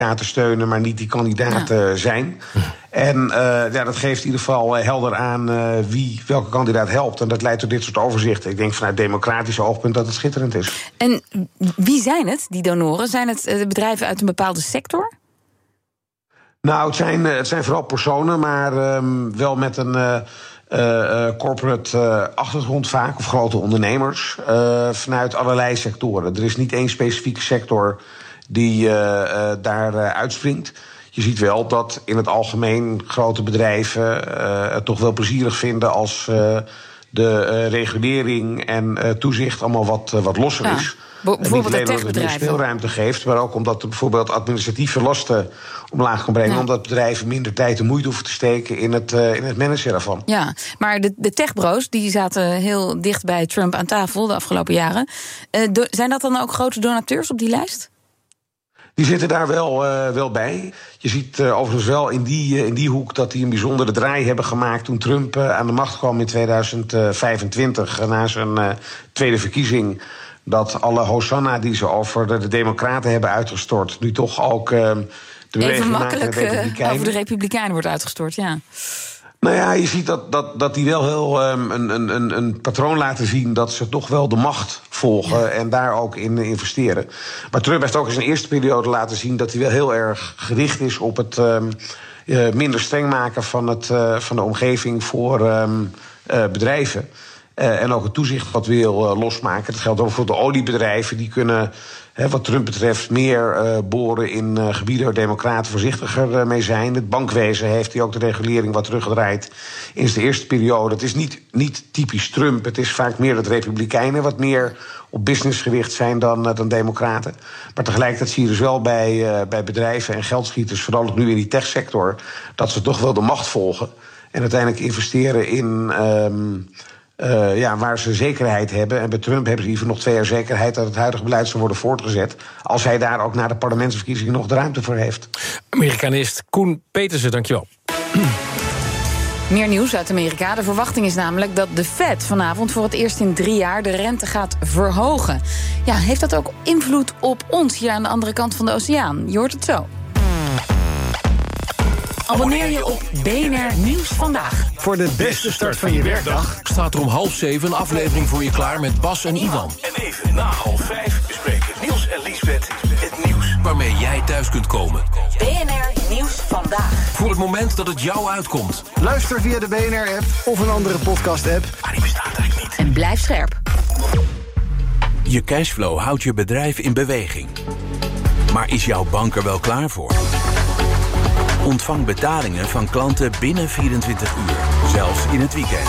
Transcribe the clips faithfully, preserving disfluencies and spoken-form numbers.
kandidaten steunen, maar niet die kandidaten ja. zijn. En uh, ja, dat geeft in ieder geval helder aan uh, wie welke kandidaat helpt. En dat leidt tot dit soort overzichten. Ik denk vanuit democratisch oogpunt dat het schitterend is. En wie zijn het, die donoren? Zijn het uh, bedrijven uit een bepaalde sector? Nou, het zijn, het zijn vooral personen, maar um, wel met een uh, uh, corporate uh, achtergrond vaak, of grote ondernemers, uh, vanuit allerlei sectoren. Er is niet één specifieke sector die uh, uh, daar uh, uitspringt. Je ziet wel dat in het algemeen grote bedrijven uh, het toch wel plezierig vinden als uh, de uh, regulering en uh, toezicht allemaal wat, uh, wat losser ja. is. Bijvoorbeeld niet alleen omdat het meer speelruimte geeft, maar ook omdat er bijvoorbeeld administratieve lasten omlaag kan brengen. Ja. Omdat bedrijven minder tijd en moeite hoeven te steken in het, uh, in het managen daarvan. Ja, maar de, de techbro's die zaten heel dicht bij Trump aan tafel de afgelopen jaren. Uh, do, zijn dat dan ook grote donateurs op die lijst? Die zitten daar wel, uh, wel bij. Je ziet uh, overigens wel in die, uh, in die hoek dat die een bijzondere draai hebben gemaakt toen Trump uh, aan de macht kwam in tweeduizend vijfentwintig, uh, na zijn uh, tweede verkiezing. Dat alle hosanna die ze over de, de Democraten hebben uitgestort nu toch ook uh, de Even makkelijk uh, over de Republikeinen wordt uitgestort, ja. Nou ja, je ziet dat, dat, dat die wel heel um, een, een, een patroon laten zien dat ze toch wel de macht volgen ja. en daar ook in investeren. Maar Trump heeft ook in zijn eerste periode laten zien dat hij wel heel erg gericht is op het um, uh, minder streng maken van, het, uh, van de omgeving voor um, uh, bedrijven. Uh, en ook het toezicht wat wil uh, losmaken. Dat geldt ook voor de oliebedrijven. Die kunnen, hè, wat Trump betreft, meer uh, boren in uh, gebieden waar democraten voorzichtiger uh, mee zijn. Het bankwezen heeft hij ook de regulering wat teruggedraaid in zijn eerste periode. Het is niet, niet typisch Trump. Het is vaak meer dat republikeinen wat meer op business gericht zijn dan, uh, dan democraten. Maar tegelijkertijd zie je dus wel bij, uh, bij bedrijven en geldschieters, vooral ook nu in die techsector, dat ze toch wel de macht volgen. En uiteindelijk investeren in Um, Uh, ja, waar ze zekerheid hebben. En bij Trump hebben ze liever nog twee jaar zekerheid dat het huidige beleid zal worden voortgezet, als hij daar ook na de parlementsverkiezingen nog de ruimte voor heeft. Amerikanist Koen Petersen, dankjewel. Meer nieuws uit Amerika. De verwachting is namelijk dat de Fed vanavond voor het eerst in drie jaar de rente gaat verhogen. Ja, heeft dat ook invloed op ons hier aan de andere kant van de oceaan? Je hoort het zo. Abonneer je op B N R Nieuws Vandaag. Voor de beste start van je werkdag staat er om half zeven een aflevering voor je klaar met Bas en Ivan. En even na half vijf bespreken Niels en Liesbeth het nieuws waarmee jij thuis kunt komen. B N R Nieuws Vandaag. Voor het moment dat het jou uitkomt. Luister via de B N R-app of een andere podcast-app. Maar die bestaat eigenlijk niet. En blijf scherp. Je cashflow houdt je bedrijf in beweging. Maar is jouw bank er wel klaar voor? Ontvang betalingen van klanten binnen vierentwintig uur, zelfs in het weekend.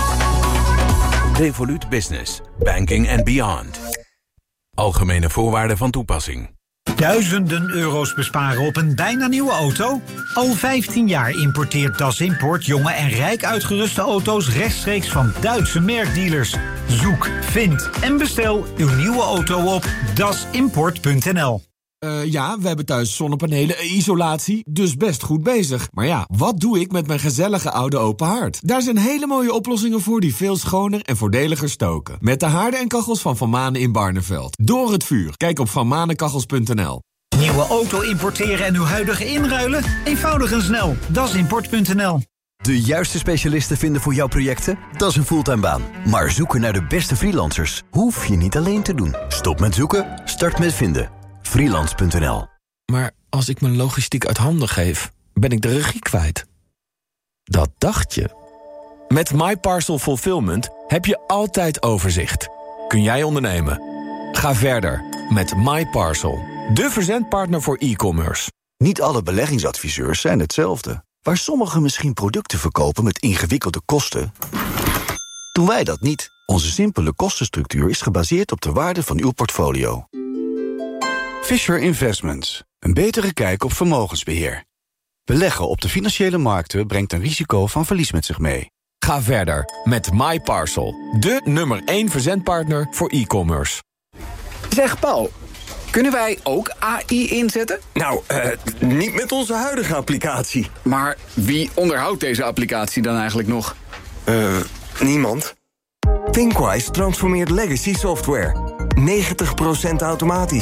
Revolut Business, banking and beyond. Algemene voorwaarden van toepassing. Duizenden euro's besparen op een bijna nieuwe auto? Al vijftien jaar importeert Das Import jonge en rijk uitgeruste auto's rechtstreeks van Duitse merkdealers. Zoek, vind en bestel uw nieuwe auto op dasimport punt n l. Uh, ja, we hebben thuis zonnepanelen, isolatie, dus best goed bezig. Maar ja, wat doe ik met mijn gezellige oude open haard? Daar zijn hele mooie oplossingen voor die veel schoner en voordeliger stoken. Met de haarden en kachels van Van Manen in Barneveld. Door het vuur. Kijk op van manekachels punt n l. Nieuwe auto importeren en uw huidige inruilen? Eenvoudig en snel. dasimport punt n l. De juiste specialisten vinden voor jouw projecten? Dat is een fulltime baan. Maar zoeken naar de beste freelancers hoef je niet alleen te doen. Stop met zoeken, start met vinden. freelance punt n l. Maar als ik mijn logistiek uit handen geef, ben ik de regie kwijt. Dat dacht je. Met MyParcel Fulfillment heb je altijd overzicht. Kun jij ondernemen? Ga verder met MyParcel, de verzendpartner voor e-commerce. Niet alle beleggingsadviseurs zijn hetzelfde. Waar sommigen misschien producten verkopen met ingewikkelde kosten, doen wij dat niet. Onze simpele kostenstructuur is gebaseerd op de waarde van uw portfolio. Fisher Investments. Een betere kijk op vermogensbeheer. Beleggen op de financiële markten brengt een risico van verlies met zich mee. Ga verder met MyParcel, de nummer één verzendpartner voor e-commerce. Zeg Paul, kunnen wij ook A I inzetten? Nou, uh, niet met onze huidige applicatie. Maar wie onderhoudt deze applicatie dan eigenlijk nog? Uh, niemand. Thinkwise transformeert legacy software. negentig procent automatisch.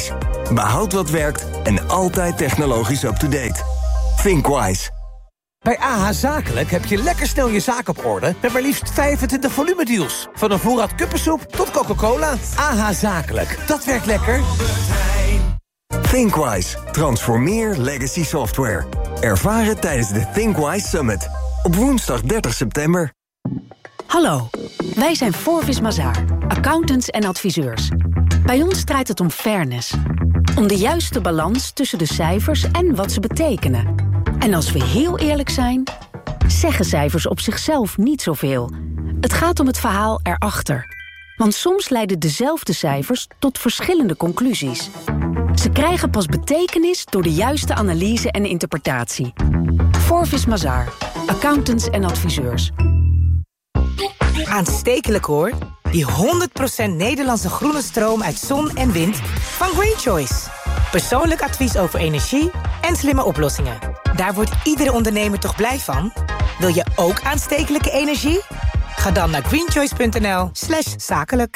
Behoud wat werkt en altijd technologisch up-to-date. Thinkwise. Bij A H Zakelijk heb je lekker snel je zaak op orde met maar liefst vijfentwintig volumedeals. Van een voorraad kuppensoep tot Coca-Cola. A H Zakelijk, dat werkt lekker. Thinkwise. Transformeer legacy software. Ervaar het tijdens de Thinkwise Summit. Op woensdag dertig september. Hallo, wij zijn Forvis Mazars, accountants en adviseurs. Bij ons draait het om fairness. Om de juiste balans tussen de cijfers en wat ze betekenen. En als we heel eerlijk zijn, zeggen cijfers op zichzelf niet zoveel. Het gaat om het verhaal erachter. Want soms leiden dezelfde cijfers tot verschillende conclusies. Ze krijgen pas betekenis door de juiste analyse en interpretatie. Forvis Mazars, accountants en adviseurs. Aanstekelijk hoor. Die honderd procent Nederlandse groene stroom uit zon en wind van Green Choice. Persoonlijk advies over energie en slimme oplossingen. Daar wordt iedere ondernemer toch blij van? Wil je ook aanstekelijke energie? Ga dan naar greenchoice.nl slash zakelijk.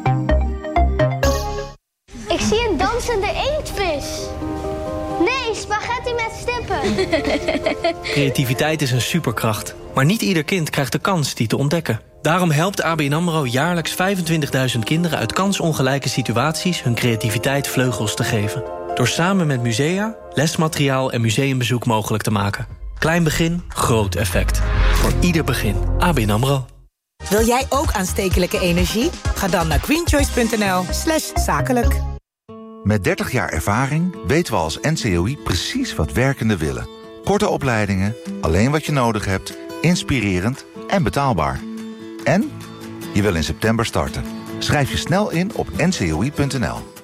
Ik zie een dansende inktvis. Nee, spaghetti met stippen. Creativiteit is een superkracht. Maar niet ieder kind krijgt de kans die te ontdekken. Daarom helpt A B N AMRO jaarlijks vijfentwintigduizend kinderen uit kansongelijke situaties hun creativiteit vleugels te geven. Door samen met musea, lesmateriaal en museumbezoek mogelijk te maken. Klein begin, groot effect. Voor ieder begin. A B N AMRO. Wil jij ook aanstekelijke energie? Ga dan naar greenchoice.nl slash zakelijk. Met dertig jaar ervaring weten we als N C O I precies wat werkenden willen. Korte opleidingen, alleen wat je nodig hebt, inspirerend en betaalbaar. En je wil in september starten. Schrijf je snel in op n c o i punt n l.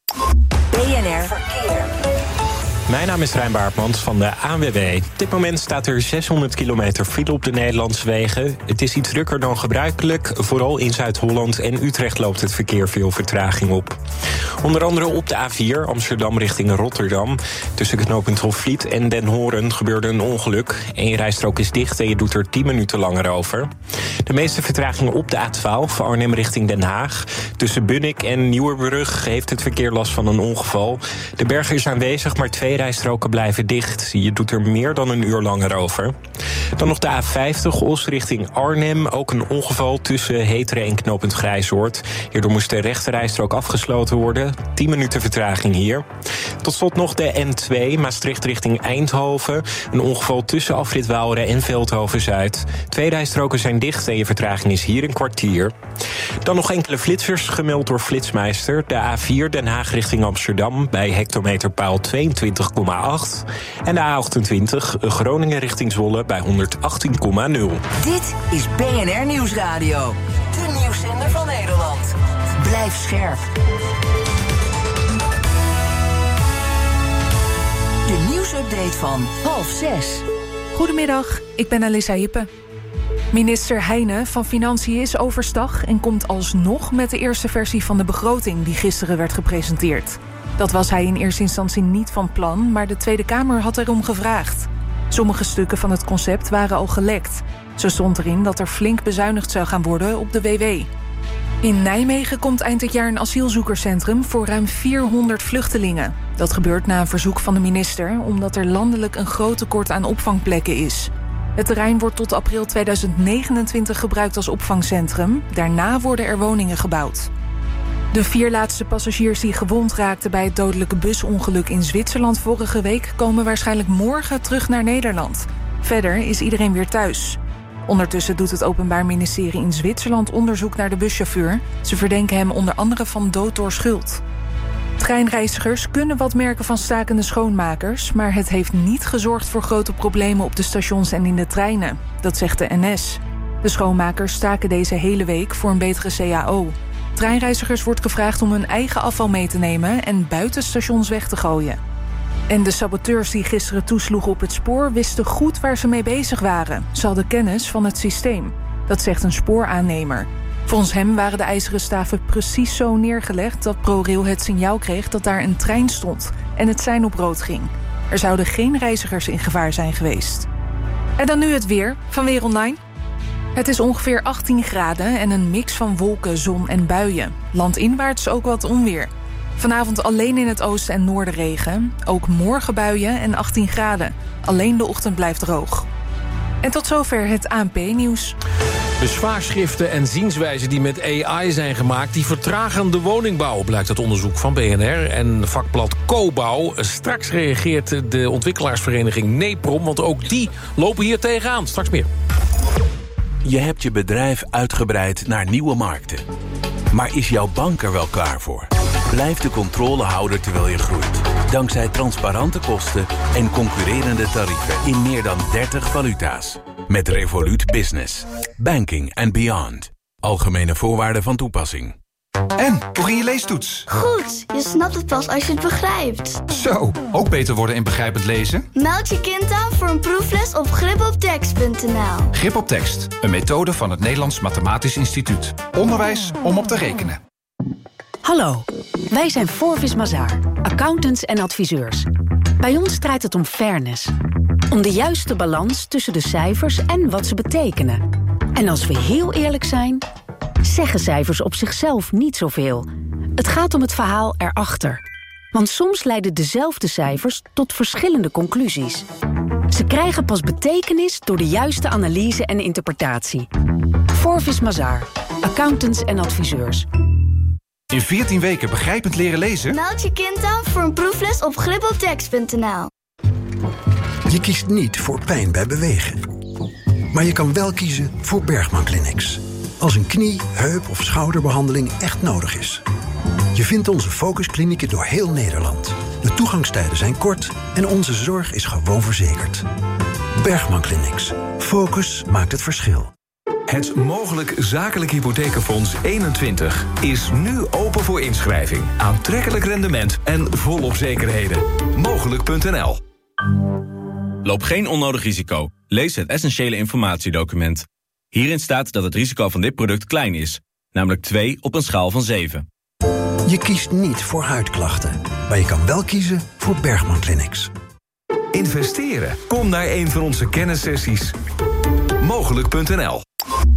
B N R Verkeer. Mijn naam is Rijn Baartmans van de A N W B. Op dit moment staat er zeshonderd kilometer file op de Nederlandse wegen. Het is iets drukker dan gebruikelijk. Vooral in Zuid-Holland en Utrecht loopt het verkeer veel vertraging op. Onder andere op de A vier, Amsterdam richting Rotterdam. Tussen knooppunt Hofvliet en Den Horen gebeurde een ongeluk. Eén rijstrook is dicht en je doet er tien minuten langer over. De meeste vertragingen op de A twaalf, Arnhem richting Den Haag. Tussen Bunnik en Nieuwerbrug heeft het verkeer last van een ongeval. De berger is aanwezig, maar twee rijstroken blijven dicht. Je doet er meer dan een uur langer over. Dan nog de A vijftig, Os richting Arnhem. Ook een ongeval tussen Heteren en knooppunt Grijsoord. Hierdoor moest de rechte rijstrook afgesloten worden. tien minuten vertraging hier. Tot slot nog de N twee, Maastricht richting Eindhoven. Een ongeval tussen afrit Waalre en Veldhoven-Zuid. Twee rijstroken zijn dicht en je vertraging is hier een kwartier. Dan nog enkele flitsers gemeld door Flitsmeister. De A vier, Den Haag richting Amsterdam bij hectometerpaal tweeëntwintig komma acht. En de A achtentwintig, Groningen richting Zwolle bij honderdachttien komma nul. Dit is B N R Nieuwsradio. De nieuwszender van Nederland. Blijf scherp. De nieuwsupdate van half zes. Goedemiddag, ik ben Alissa Hippe. Minister Heijnen van Financiën is overstag en komt alsnog met de eerste versie van de begroting die gisteren werd gepresenteerd. Dat was hij in eerste instantie niet van plan, maar de Tweede Kamer had erom gevraagd. Sommige stukken van het concept waren al gelekt. Zo stond erin dat er flink bezuinigd zou gaan worden op de W W. In Nijmegen komt eind dit jaar een asielzoekerscentrum voor ruim vierhonderd vluchtelingen. Dat gebeurt na een verzoek van de minister, omdat er landelijk een groot tekort aan opvangplekken is. Het terrein wordt tot april tweeduizend negenentwintig gebruikt als opvangcentrum. Daarna worden er woningen gebouwd. De vier laatste passagiers die gewond raakten bij het dodelijke busongeluk in Zwitserland vorige week komen waarschijnlijk morgen terug naar Nederland. Verder is iedereen weer thuis. Ondertussen doet het Openbaar Ministerie in Zwitserland onderzoek naar de buschauffeur. Ze verdenken hem onder andere van dood door schuld. Treinreizigers kunnen wat merken van stakende schoonmakers, maar het heeft niet gezorgd voor grote problemen op de stations en in de treinen. Dat zegt de N S. De schoonmakers staken deze hele week voor een betere C A O. Treinreizigers wordt gevraagd om hun eigen afval mee te nemen en buiten stations weg te gooien. En de saboteurs die gisteren toesloegen op het spoor wisten goed waar ze mee bezig waren. Ze hadden kennis van het systeem. Dat zegt een spooraannemer. Volgens hem waren de ijzeren staven precies zo neergelegd dat ProRail het signaal kreeg dat daar een trein stond en het sein op rood ging. Er zouden geen reizigers in gevaar zijn geweest. En dan nu het weer van Weer Online. Het is ongeveer achttien graden en een mix van wolken, zon en buien. Landinwaarts ook wat onweer. Vanavond alleen in het oosten en noorden regen. Ook morgen buien en achttien graden. Alleen de ochtend blijft droog. En tot zover het A N P-nieuws. De zwaarschriften en zienswijzen die met A I zijn gemaakt, die vertragen de woningbouw, blijkt uit onderzoek van B N R en vakblad Cobouw. Straks reageert de ontwikkelaarsvereniging NEPROM, want ook die lopen hier tegenaan. Straks meer. Je hebt je bedrijf uitgebreid naar nieuwe markten. Maar is jouw bank er wel klaar voor? Blijf de controle houden terwijl je groeit. Dankzij transparante kosten en concurrerende tarieven in meer dan dertig valuta's. Met Revolut Business. Banking and beyond. Algemene voorwaarden van toepassing. En, hoe ging je leestoets? Goed, je snapt het pas als je het begrijpt. Zo, ook beter worden in begrijpend lezen? Meld je kind aan voor een proefles op grip op tekst punt n l. Grip op tekst, een methode van het Nederlands Mathematisch Instituut. Onderwijs om op te rekenen. Hallo, wij zijn Forvis Mazars, accountants en adviseurs. Bij ons draait het om fairness. Om de juiste balans tussen de cijfers en wat ze betekenen. En als we heel eerlijk zijn, zeggen cijfers op zichzelf niet zoveel. Het gaat om het verhaal erachter. Want soms leiden dezelfde cijfers tot verschillende conclusies. Ze krijgen pas betekenis door de juiste analyse en interpretatie. Forvis Mazars, accountants en adviseurs. In veertien weken begrijpend leren lezen? Meld je kind aan voor een proefles op grip op tekst punt n l. Je kiest niet voor pijn bij bewegen. Maar je kan wel kiezen voor Bergman Clinics. Als een knie, heup of schouderbehandeling echt nodig is. Je vindt onze focusklinieken door heel Nederland. De toegangstijden zijn kort en onze zorg is gewoon verzekerd. Bergman Clinics. Focus maakt het verschil. Het Mogelijk Zakelijk Hypothekenfonds eenentwintig is nu open voor inschrijving. Aantrekkelijk rendement en volop zekerheden. Mogelijk punt n l. Loop geen onnodig risico. Lees het essentiële informatiedocument. Hierin staat dat het risico van dit product klein is. Namelijk twee op een schaal van zeven. Je kiest niet voor huidklachten. Maar je kan wel kiezen voor Bergman Clinics. Investeren? Kom naar een van onze kennissessies. Mogelijk punt n l.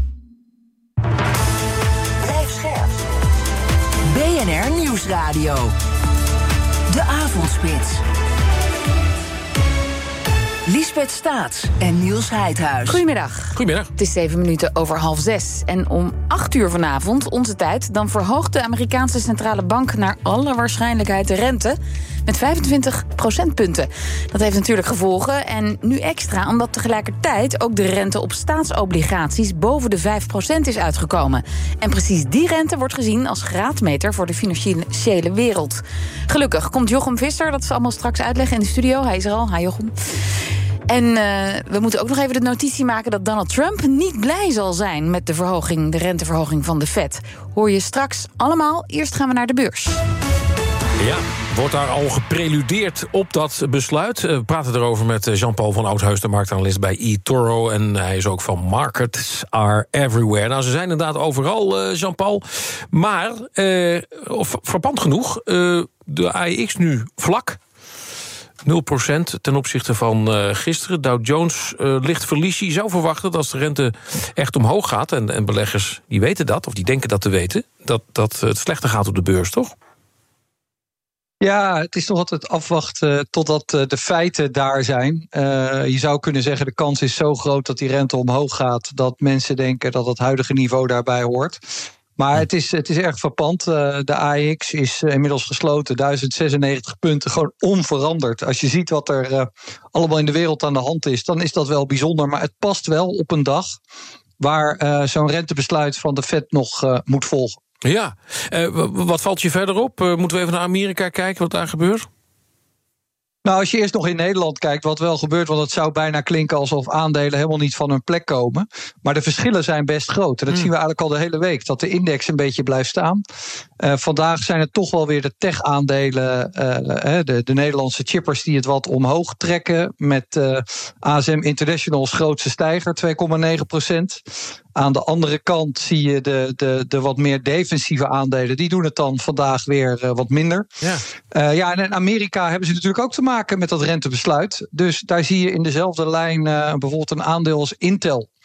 Blijf scherp. B N R Nieuwsradio. De Avondspits. Liesbeth Staats en Niels Heidhuis. Goedemiddag. Goedemiddag. Het is zeven minuten over half zes. En om acht uur vanavond, onze tijd, dan verhoogt de Amerikaanse centrale bank naar alle waarschijnlijkheid de rente met vijfentwintig procentpunten. Dat heeft natuurlijk gevolgen en nu extra omdat tegelijkertijd ook de rente op staatsobligaties boven de vijf procent is uitgekomen. En precies die rente wordt gezien als graadmeter voor de financiële wereld. Gelukkig komt Jochem Visser, dat is allemaal straks uitleggen in de studio. Hij is er al. Hi Jochem. En uh, we moeten ook nog even de notitie maken dat Donald Trump niet blij zal zijn met de verhoging, de renteverhoging van de Fed. Hoor je straks allemaal. Eerst gaan we naar de beurs. Ja, wordt daar al gepreludeerd op dat besluit? We praten erover met Jean-Paul van Oudhuis, de marktanalist bij eToro. En hij is ook van Markets Are Everywhere. Nou, ze zijn inderdaad overal, Jean-Paul. Maar, eh, of, frappant genoeg, eh, de A E X nu vlak. nul procent ten opzichte van uh, gisteren. Dow Jones uh, licht verlies. Je zou verwachten dat als de rente echt omhoog gaat, en, en beleggers die weten dat, of die denken dat te weten, dat, dat het slechter gaat op de beurs, toch? Ja, het is nog altijd afwachten totdat uh, de feiten daar zijn. Uh, je zou kunnen zeggen, de kans is zo groot dat die rente omhoog gaat, dat mensen denken dat het huidige niveau daarbij hoort. Maar het is, het is erg frappant. Uh, de A E X is uh, inmiddels gesloten. duizend zesennegentig punten, gewoon onveranderd. Als je ziet wat er uh, allemaal in de wereld aan de hand is, dan is dat wel bijzonder. Maar het past wel op een dag waar uh, zo'n rentebesluit van de Fed nog uh, moet volgen. Ja, uh, wat valt je verder op? Uh, moeten we even naar Amerika kijken wat daar gebeurt? Nou, als je eerst nog in Nederland kijkt wat wel gebeurt, want het zou bijna klinken alsof aandelen helemaal niet van hun plek komen. Maar de verschillen zijn best groot. En dat mm. zien we eigenlijk al de hele week, dat de index een beetje blijft staan. Uh, vandaag zijn het toch wel weer de tech-aandelen, uh, de, de Nederlandse chippers die het wat omhoog trekken. Met uh, A S M International's grootste stijger, twee komma negen procent. Aan de andere kant zie je de, de, de wat meer defensieve aandelen. Die doen het dan vandaag weer uh, wat minder. Ja. Uh, ja, en in Amerika hebben ze natuurlijk ook te maken met dat rentebesluit. Dus daar zie je in dezelfde lijn uh, bijvoorbeeld een aandeel als Intel.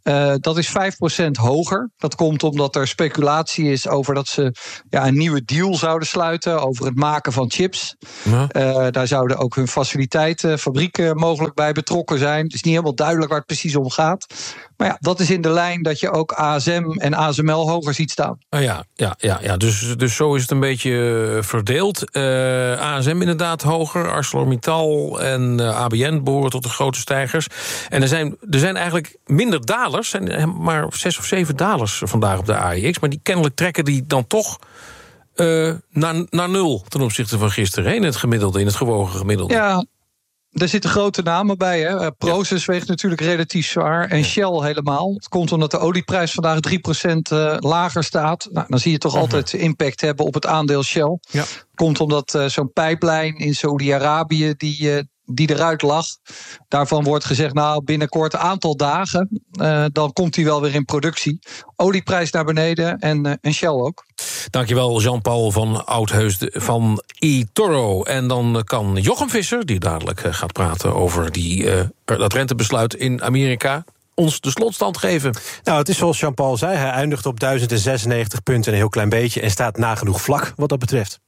Uh, dat is vijf procent hoger. Dat komt omdat er speculatie is over dat ze ja, een nieuwe deal zouden sluiten over het maken van chips. Ja. Uh, daar zouden ook hun faciliteiten, fabrieken mogelijk bij betrokken zijn. Het is niet helemaal duidelijk waar het precies om gaat. Maar ja, dat is in de lijn dat je ook A S M en A S M L hoger ziet staan. Ah, ja, ja, ja, ja. Dus, dus zo is het een beetje verdeeld. Uh, A S M inderdaad hoger, ArcelorMittal en uh, A B N behoren tot de grote stijgers. En er zijn, er zijn eigenlijk minder dalers, zijn maar zes of zeven dalers vandaag op de A E X. Maar die kennelijk trekken die dan toch uh, naar, naar nul ten opzichte van gisteren. Hè, in het gemiddelde, in het gewogen gemiddelde. Ja. Er zitten grote namen bij. Hè. Proces ja. weegt natuurlijk relatief zwaar. En Shell helemaal. Het komt omdat de olieprijs vandaag drie procent uh, lager staat. Nou, dan zie je toch uh-huh. altijd impact hebben op het aandeel Shell. Ja. Komt omdat uh, zo'n pijplijn in Saoedi-Arabië die, uh, die eruit lag. Daarvan wordt gezegd, nou binnenkort een aantal dagen. Uh, dan komt hij wel weer in productie. Olieprijs naar beneden en, uh, en Shell ook. Dankjewel Jean-Paul van Oudheus van eToro. En dan kan Jochem Visser, die dadelijk gaat praten over die, uh, dat rentebesluit in Amerika, ons de slotstand geven. Nou, het is zoals Jean-Paul zei, hij eindigt op duizend zesennegentig punten, een heel klein beetje, en staat nagenoeg vlak wat dat betreft.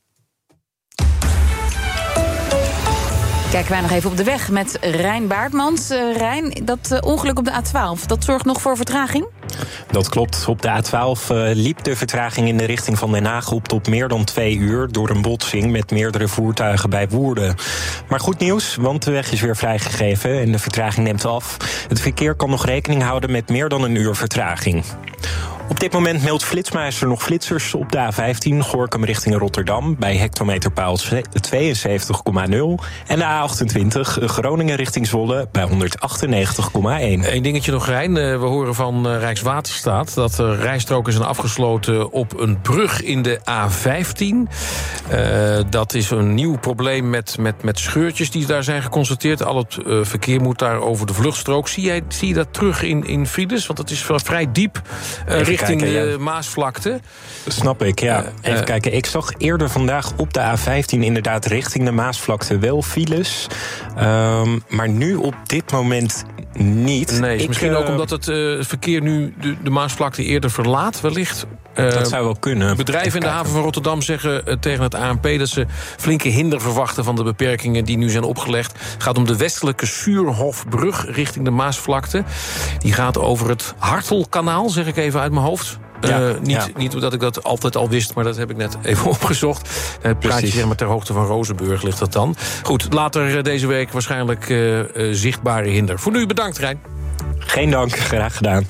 Kijken wij nog even op de weg met Rijn Baartmans. Uh, Rijn, dat uh, ongeluk op de A twaalf, dat zorgt nog voor vertraging? Dat klopt. Op de A twaalf uh, liep de vertraging in de richting van Den Haag op tot meer dan twee uur door een botsing met meerdere voertuigen bij Woerden. Maar goed nieuws, want de weg is weer vrijgegeven en de vertraging neemt af. Het verkeer kan nog rekening houden met meer dan een uur vertraging. Op dit moment meldt Flitsmeister nog flitsers op de A vijftien... Gorinchem richting Rotterdam bij hectometerpaal tweeënzeventig komma nul... en de A achtentwintig Groningen richting Zwolle bij honderdachtennegentig komma één. Eén dingetje nog, Rijn. We horen van Rijkswaterstaat dat er rijstroken zijn afgesloten op een brug in de A vijftien. Uh, dat is een nieuw probleem met, met, met scheurtjes die daar zijn geconstateerd. Al het uh, verkeer moet daar over de vluchtstrook. Zie, jij, zie je dat terug in, in files? Want het is vrij diep uh, richting kijken, de ja. Maasvlakte. Snap ik, ja. Uh, Even uh, kijken. Ik zag eerder vandaag op de A vijftien inderdaad richting de Maasvlakte wel files. Um, maar nu op dit moment niet. Nee, ik, misschien uh, ook omdat het uh, verkeer nu de, de Maasvlakte eerder verlaat, wellicht. Uh, dat zou wel kunnen. Bedrijven in de haven van Rotterdam zeggen uh, tegen het A N P dat ze flinke hinder verwachten van de beperkingen die nu zijn opgelegd. Het gaat om de westelijke Suurhofbrug richting de Maasvlakte. Die gaat over het Hartelkanaal, zeg ik even uit mijn hoofd. Ja, uh, niet, ja. niet omdat ik dat altijd al wist, maar dat heb ik net even opgezocht. Het praatje zeg maar ter hoogte van Rozenburg ligt dat dan. Goed, later deze week waarschijnlijk uh, uh, zichtbare hinder. Voor nu bedankt, Rijn. Geen dank, graag gedaan.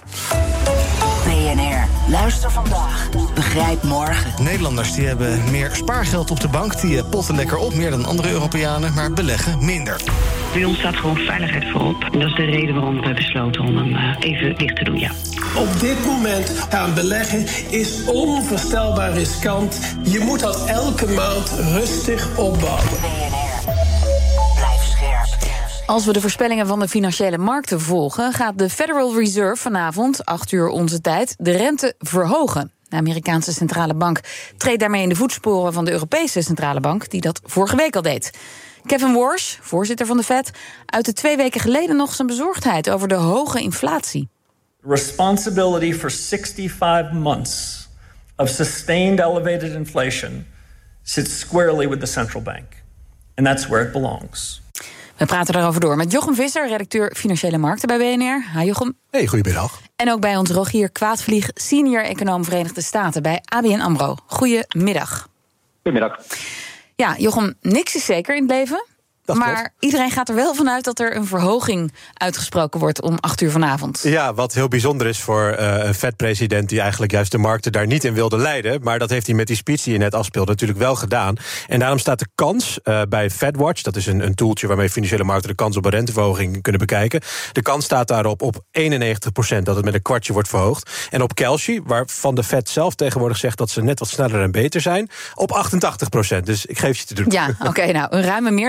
B N R, luister vandaag, begrijp morgen. Nederlanders die hebben meer spaargeld op de bank. Die potten lekker op, meer dan andere Europeanen, maar beleggen minder. Bij ons staat gewoon veiligheid voorop. En dat is de reden waarom we hebben besloten om hem uh, even dicht te doen, ja. Op dit moment aan beleggen is onvoorstelbaar riskant. Je moet dat elke maand rustig opbouwen. B N R, blijf scherp. Als we de voorspellingen van de financiële markten volgen, gaat de Federal Reserve vanavond, acht uur onze tijd, de rente verhogen. De Amerikaanse centrale bank treedt daarmee in de voetsporen van de Europese centrale bank, die dat vorige week al deed. Kevin Warsh, voorzitter van de Fed, uitte twee weken geleden nog zijn bezorgdheid over de hoge inflatie. Responsibility for sixty-five months of sustained elevated inflation sits squarely with the central bank. And that's where it belongs. We praten daarover door met Jochem Visser, redacteur Financiële Markten bij B N R. Hi Jochem. Hey, goedemiddag. En ook bij ons Rogier Kwaadvlieg, senior econoom Verenigde Staten bij A B N AMRO. Goedemiddag. Goedemiddag. Ja, Jochem, niks is zeker in het leven. Dat maar klopt. Iedereen gaat er wel vanuit dat er een verhoging uitgesproken wordt om acht uur vanavond. Ja, wat heel bijzonder is voor uh, een Fed-president die eigenlijk juist de markten daar niet in wilde leiden. Maar dat heeft hij met die speech die je net afspeelde natuurlijk wel gedaan. En daarom staat de kans uh, bij FedWatch, dat is een, een toeltje waarmee financiële markten de kans op een renteverhoging kunnen bekijken. De kans staat daarop op eenennegentig procent dat het met een kwartje wordt verhoogd. En op Kelce, waarvan de Fed zelf tegenwoordig zegt dat ze net wat sneller en beter zijn, op achtentachtig procent. Dus ik geef je te doen. Ja, oké, okay, nou, een ruime meerderheid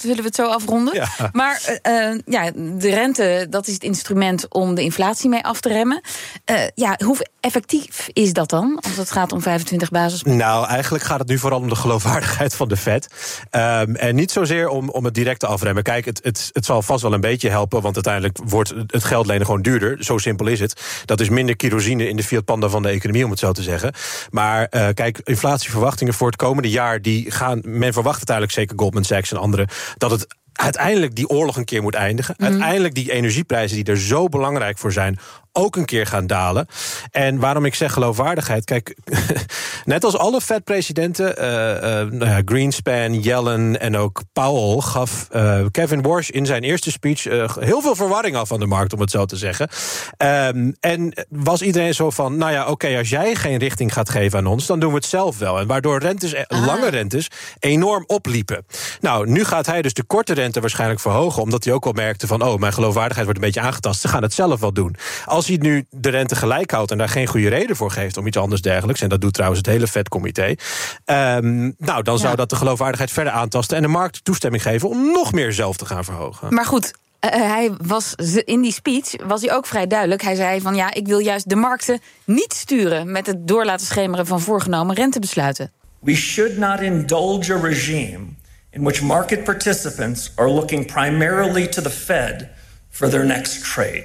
zullen we het zo afronden. Ja. Maar uh, ja, de rente, dat is het instrument om de inflatie mee af te remmen. Uh, ja, hoe effectief is dat dan, als het gaat om vijfentwintig basispunten? Nou, eigenlijk gaat het nu vooral om de geloofwaardigheid van de Fed. Um, en niet zozeer om, om het directe afremmen. Kijk, het, het, het zal vast wel een beetje helpen, want uiteindelijk wordt het geld lenen gewoon duurder. Zo simpel is het. Dat is minder kerosine in de Fiat Panda van de economie, om het zo te zeggen. Maar uh, kijk, inflatieverwachtingen voor het komende jaar, die gaan, men verwacht uiteindelijk, zeker Goldman Sachs en anderen, dat het uiteindelijk die oorlog een keer moet eindigen. Mm. Uiteindelijk die energieprijzen die er zo belangrijk voor zijn ook een keer gaan dalen. En waarom ik zeg geloofwaardigheid, kijk, net als alle Fed-presidenten, uh, uh, Greenspan, Yellen en ook Powell, gaf uh, Kevin Warsh in zijn eerste speech uh, heel veel verwarring af aan de markt, om het zo te zeggen. Um, en was iedereen zo van, nou ja, oké, okay, als jij geen richting gaat geven aan ons, dan doen we het zelf wel. En waardoor rentes, ah. lange rentes enorm opliepen. Nou, nu gaat hij dus de korte rente waarschijnlijk verhogen, omdat hij ook al merkte van, oh, mijn geloofwaardigheid wordt een beetje aangetast. Ze gaan het zelf wel doen. Als hij nu de rente gelijk houdt en daar geen goede reden voor geeft om iets anders dergelijks, en dat doet trouwens het hele Fed-comité, um, nou, dan zou ja. dat de geloofwaardigheid verder aantasten en de markt toestemming geven om nog meer zelf te gaan verhogen. Maar goed, uh, hij was in die speech was hij ook vrij duidelijk. Hij zei van, ja, ik wil juist de markten niet sturen met het door laten schemeren van voorgenomen rentebesluiten. We should not indulge a regime in which market participants are looking primarily to the Fed for their next trade.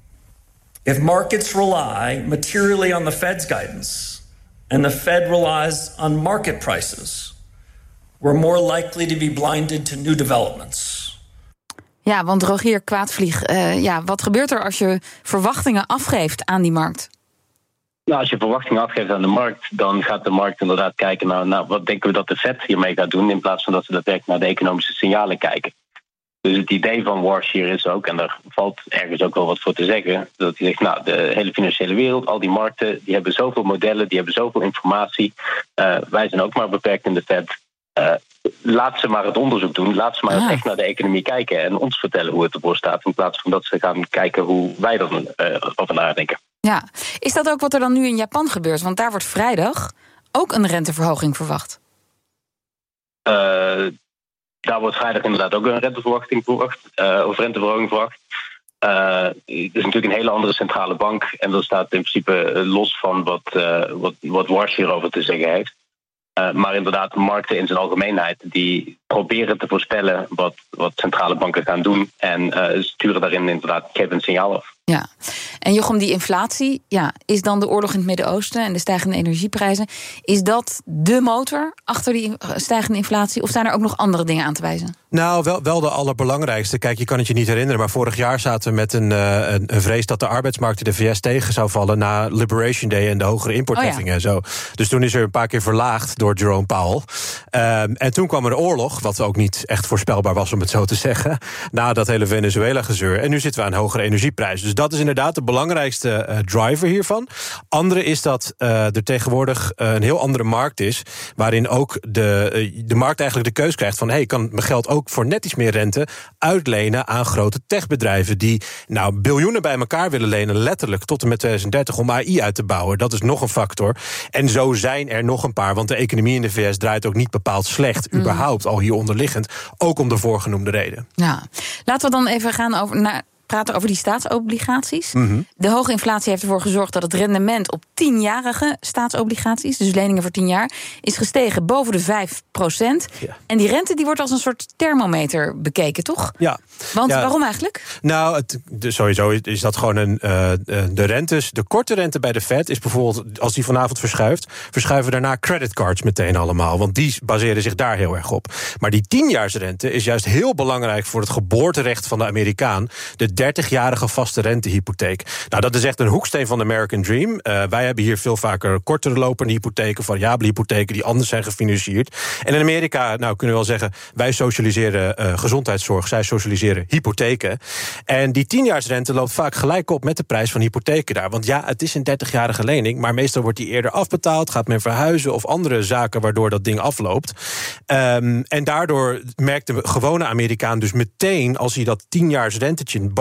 If markets rely materially on the Fed's guidance and the Fed relies on market prices, we're more likely to be blinded to new developments. Ja, want Rogier Kwaadvlieg, uh, ja, wat gebeurt er als je verwachtingen afgeeft aan die markt? Nou, als je verwachtingen afgeeft aan de markt, dan gaat de markt inderdaad kijken naar, nou, wat denken we dat de Fed hiermee gaat doen, in plaats van dat ze daadwerkelijk naar de economische signalen kijken. Dus het idee van Warsh hier is ook, en daar valt ergens ook wel wat voor te zeggen, dat hij zegt, nou, de hele financiële wereld, al die markten, die hebben zoveel modellen, die hebben zoveel informatie. Uh, wij zijn ook maar beperkt in de Fed. Uh, laat ze maar het onderzoek doen, laat ze maar ah. echt naar de economie kijken en ons vertellen hoe het ervoor staat, in plaats van dat ze gaan kijken hoe wij er uh, over nadenken. Ja, is dat ook wat er dan nu in Japan gebeurt? Want daar wordt vrijdag ook een renteverhoging verwacht. Uh, Daar wordt vrijdag inderdaad ook een renteverwachting verwacht, uh, of renteverhoging verwacht. Uh, het is natuurlijk een hele andere centrale bank en dat staat in principe los van wat, uh, wat, wat Warsh hierover te zeggen heeft. Uh, maar inderdaad, markten in zijn algemeenheid die proberen te voorspellen wat, wat centrale banken gaan doen en uh, sturen daarin inderdaad geven een signaal af. Ja, en Jochem, die inflatie, ja, is dan de oorlog in het Midden-Oosten en de stijgende energieprijzen, is dat de motor achter die stijgende inflatie, of zijn er ook nog andere dingen aan te wijzen? Nou, wel, wel de allerbelangrijkste. Kijk, je kan het je niet herinneren, maar vorig jaar zaten we met een, uh, een, een vrees dat de arbeidsmarkt in de V S tegen zou vallen na Liberation Day en de hogere importheffingen oh ja. en zo. Dus toen is er een paar keer verlaagd door Jerome Powell. Um, en toen kwam er de oorlog, wat ook niet echt voorspelbaar was, om het zo te zeggen, na dat hele Venezuela-gezeur. En nu zitten we aan hogere energieprijzen. Dus dat is inderdaad de belangrijkste uh, driver hiervan. Andere is dat uh, er tegenwoordig uh, een heel andere markt is, waarin ook de, uh, de markt eigenlijk de keus krijgt van, hey, kan mijn geld ook voor net iets meer rente uitlenen aan grote techbedrijven die nou biljoenen bij elkaar willen lenen, letterlijk tot en met twintig dertig, om A I uit te bouwen. Dat is nog een factor. En zo zijn er nog een paar, want de economie in de V S draait ook niet bepaald slecht, mm. überhaupt, al hier onderliggend, ook om de voorgenoemde reden. Ja. Laten we dan even gaan over naar praten over die staatsobligaties. Mm-hmm. De hoge inflatie heeft ervoor gezorgd dat het rendement op tienjarige staatsobligaties, dus leningen voor tien jaar, is gestegen boven de vijf procent. Ja. En die rente die wordt als een soort thermometer bekeken, toch? Ja. Want ja. waarom eigenlijk? Nou, het, de, sowieso is dat gewoon een, uh, de rentes. De korte rente bij de Fed is bijvoorbeeld, als die vanavond verschuift, verschuiven daarna creditcards meteen allemaal. Want die baseren zich daar heel erg op. Maar die tienjaarsrente is juist heel belangrijk voor het geboorterecht van de Amerikaan. De dertigjarige vaste rentehypotheek. Nou, dat is echt een hoeksteen van de American Dream. Uh, wij hebben hier veel vaker kortere lopende hypotheken, variabele hypotheken die anders zijn gefinancierd. En in Amerika, nou kunnen we wel zeggen, wij socialiseren uh, gezondheidszorg, zij socialiseren hypotheken. En die tienjaarsrente loopt vaak gelijk op met de prijs van hypotheken daar. Want ja, het is een dertigjarige lening, maar meestal wordt die eerder afbetaald, gaat men verhuizen of andere zaken waardoor dat ding afloopt. Um, en daardoor merkt de gewone Amerikaan dus meteen, als hij dat tienjaarsrentetje boven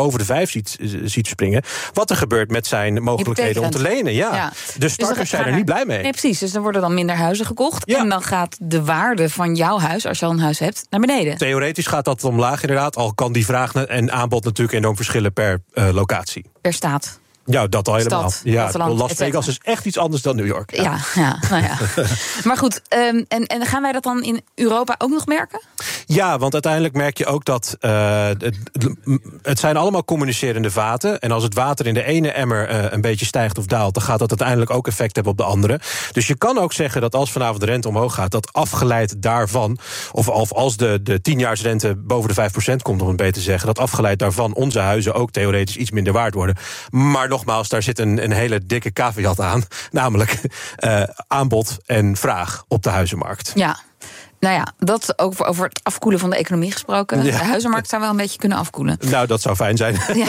boven de vijf ziet, ziet springen. Wat er gebeurt met zijn mogelijkheden om te lenen. Ja. Ja. De starters dus zijn er niet blij mee. Nee, precies. Dus er worden dan minder huizen gekocht. Ja. En dan gaat de waarde van jouw huis, als je al een huis hebt, naar beneden. Theoretisch gaat dat omlaag inderdaad. Al kan die vraag en aanbod natuurlijk enorm verschillen per uh, locatie. Per staat. Ja, dat al helemaal. Stad, ja, platteland, Las Vegas is echt iets anders dan New York. Ja, ja, ja, nou ja. Maar goed, um, en, en gaan wij dat dan in Europa ook nog merken? Ja, want uiteindelijk merk je ook dat uh, het, het zijn allemaal communicerende vaten. En als het water in de ene emmer uh, een beetje stijgt of daalt, dan gaat dat uiteindelijk ook effect hebben op de andere. Dus je kan ook zeggen dat als vanavond de rente omhoog gaat, dat afgeleid daarvan, of, of als de, de tienjaarsrente boven de vijf procent komt, om het beter te zeggen, dat afgeleid daarvan onze huizen ook theoretisch iets minder waard worden. Maar nogmaals, daar zit een, een hele dikke caveat aan. Namelijk uh, aanbod en vraag op de huizenmarkt. Ja, nou ja, dat ook over het afkoelen van de economie gesproken. Ja. De huizenmarkt zou wel een beetje kunnen afkoelen. Nou, dat zou fijn zijn. Ja.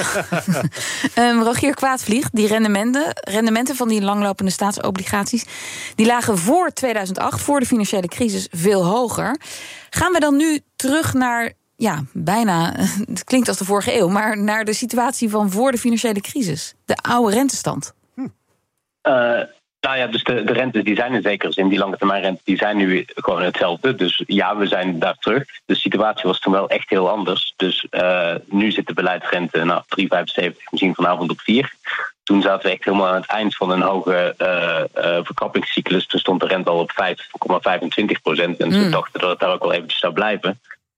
um, Rogier Kwaadvlieg, die rendementen, rendementen van die langlopende staatsobligaties, die lagen voor tweeduizend acht, voor de financiële crisis, veel hoger. Gaan we dan nu terug naar, ja, bijna, het klinkt als de vorige eeuw, maar naar de situatie van voor de financiële crisis? De oude rentestand. Hm. Uh, nou ja, dus de, de rentes die zijn in zekere zin, die lange termijn rentes, die zijn nu gewoon hetzelfde. Dus ja, we zijn daar terug. De situatie was toen wel echt heel anders. Dus uh, nu zit de beleidsrente nou, drie komma vijfenzeventig, misschien vanavond op vier. Toen zaten we echt helemaal aan het eind van een hoge uh, uh, verkrappingscyclus. Toen stond de rente al op vijf komma vijfentwintig procent. En toen dachten dat het daar ook wel eventjes zou blijven.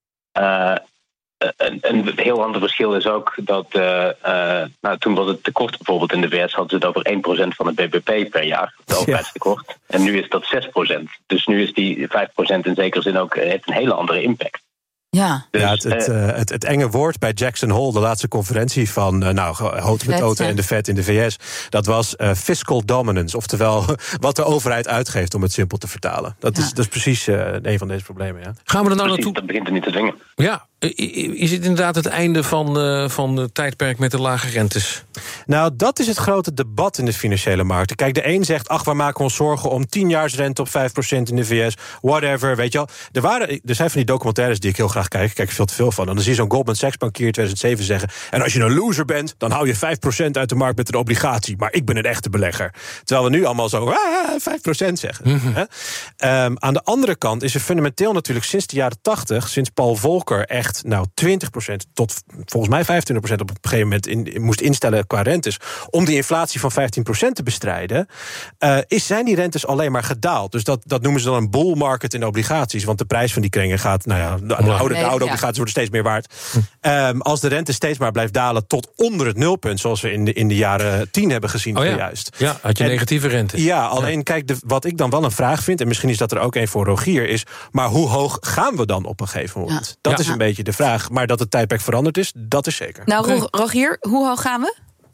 Uh, een, een heel ander verschil is ook dat uh, uh, nou, toen was het tekort bijvoorbeeld in de V S, hadden ze het over één procent van het B B P per jaar, het overheidstekort. Ja. En nu is dat zes procent. Dus nu is die vijf procent in zekere zin ook, heeft een hele andere impact. Ja, dus, ja het, het, uh, het, het enge woord bij Jackson Hole, de laatste conferentie van uh, nou, houten met oten en de Fed in de V S, dat was uh, fiscal dominance, oftewel wat de overheid uitgeeft, om het simpel te vertalen. Dat, ja. is, dat is precies uh, een van deze problemen. Ja. Gaan we er nou naartoe? Dat begint er niet te dwingen. Ja, is het inderdaad het einde van, uh, van het tijdperk met de lage rentes? Nou, dat is het grote debat in de financiële markten. Kijk, de een zegt, ach, we maken ons zorgen om tienjaarsrente op vijf procent in de V S, whatever, weet je wel. Er, waren, er zijn van die documentaires die ik heel graag kijk, ik kijk er veel te veel van. En dan zie je zo'n Goldman Sachs bankier in tweeduizend zeven zeggen, en als je een loser bent, dan hou je vijf procent uit de markt met een obligatie, maar ik ben een echte belegger. Terwijl we nu allemaal zo, ah, vijf procent zeggen. Mm-hmm. Um, aan de andere kant is er fundamenteel natuurlijk sinds de jaren tachtig, sinds Paul Volcker echt nou twintig procent tot volgens mij vijfentwintig procent op een gegeven moment in, in, moest instellen qua rentes, om die inflatie van vijftien procent te bestrijden, uh, is, zijn die rentes alleen maar gedaald. Dus dat, dat noemen ze dan een bull market in obligaties, want de prijs van die kringen gaat, nou ja, de, de oude, de oude obligaties worden steeds meer waard. Um, als de rente steeds maar blijft dalen tot onder het nulpunt, zoals we in de, in de jaren tien hebben gezien, oh ja. juist. Ja, had je en, negatieve rente. Ja, alleen ja. kijk, de, wat ik dan wel een vraag vind, en misschien is dat er ook een voor Rogier, is, maar hoe hoog gaan we dan op een gegeven moment? Ja. Dat ja. is een beetje de vraag. Maar dat het tijdperk veranderd is, dat is zeker. Nou, okay. Rogier, hoe hoog gaan we?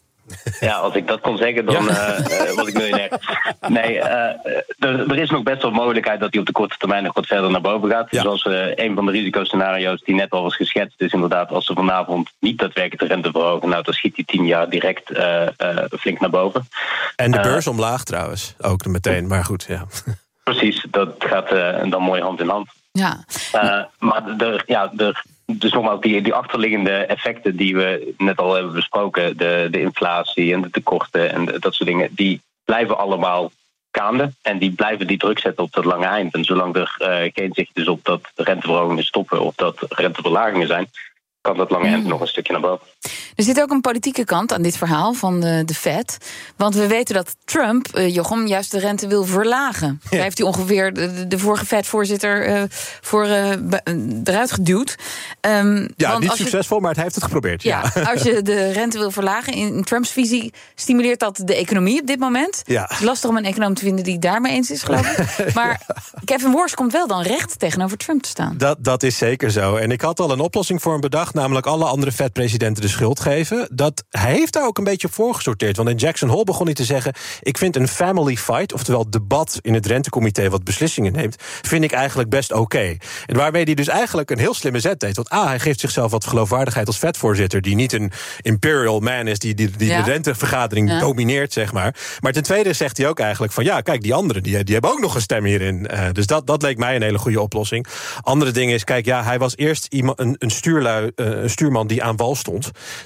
Ja, als ik dat kon zeggen, dan ja. uh, was ik miljonair. Nee, uh, er, er is nog best wel mogelijkheid dat hij op de korte termijn nog wat verder naar boven gaat. Ja. Zoals uh, een van de risicoscenario's die net al was geschetst is inderdaad, als ze vanavond niet daadwerkelijk de rente verhogen, nou dan schiet die tien jaar direct uh, uh, flink naar boven. En de beurs uh, omlaag trouwens, ook meteen, maar goed, ja. Precies, dat gaat uh, dan mooi hand in hand. Ja. Uh, maar er, ja, er, dus nogmaals, die, die achterliggende effecten die we net al hebben besproken, de, de inflatie en de tekorten en de, dat soort dingen, die blijven allemaal gaande en die blijven die druk zetten op dat lange eind. En zolang er uh, geen zicht is op dat de renteverhogingen stoppen of dat renteverlagingen zijn, kan dat lange eind mm. nog een stukje naar boven. Er zit ook een politieke kant aan dit verhaal van de, de Fed. Want we weten dat Trump, uh, Jochem, juist de rente wil verlagen. Ja. Daar heeft hij ongeveer de, de vorige Fed-voorzitter uh, voor uh, eruit geduwd. Um, ja, want niet als succesvol, je, maar hij heeft het geprobeerd. Ja, ja, als je de rente wil verlagen, in Trumps visie stimuleert dat de economie op dit moment. Ja. Het is lastig om een econoom te vinden die het daarmee eens is, geloof ik. Maar ja. Kevin Warsh komt wel dan recht tegenover Trump te staan. Dat, dat is zeker zo. En ik had al een oplossing voor hem bedacht, namelijk alle andere Fed-presidenten de schuld geven. Dat, hij heeft daar ook een beetje op voorgesorteerd. Want in Jackson Hole begon hij te zeggen, ik vind een family fight, oftewel debat in het rentecomité wat beslissingen neemt, vind ik eigenlijk best oké. Okay. En waarmee hij dus eigenlijk een heel slimme zet deed. Want A, hij geeft zichzelf wat geloofwaardigheid als Fed-voorzitter, die niet een imperial man is, die, die, die ja. de rentevergadering ja. domineert, zeg maar. Maar ten tweede zegt hij ook eigenlijk van, ja, kijk, die anderen, die, die hebben ook nog een stem hierin. Uh, dus dat, dat leek mij een hele goede Andere ding is, kijk, ja, hij was eerst iemand, een, een, stuurlui, uh, een stuurman die aan wal stond.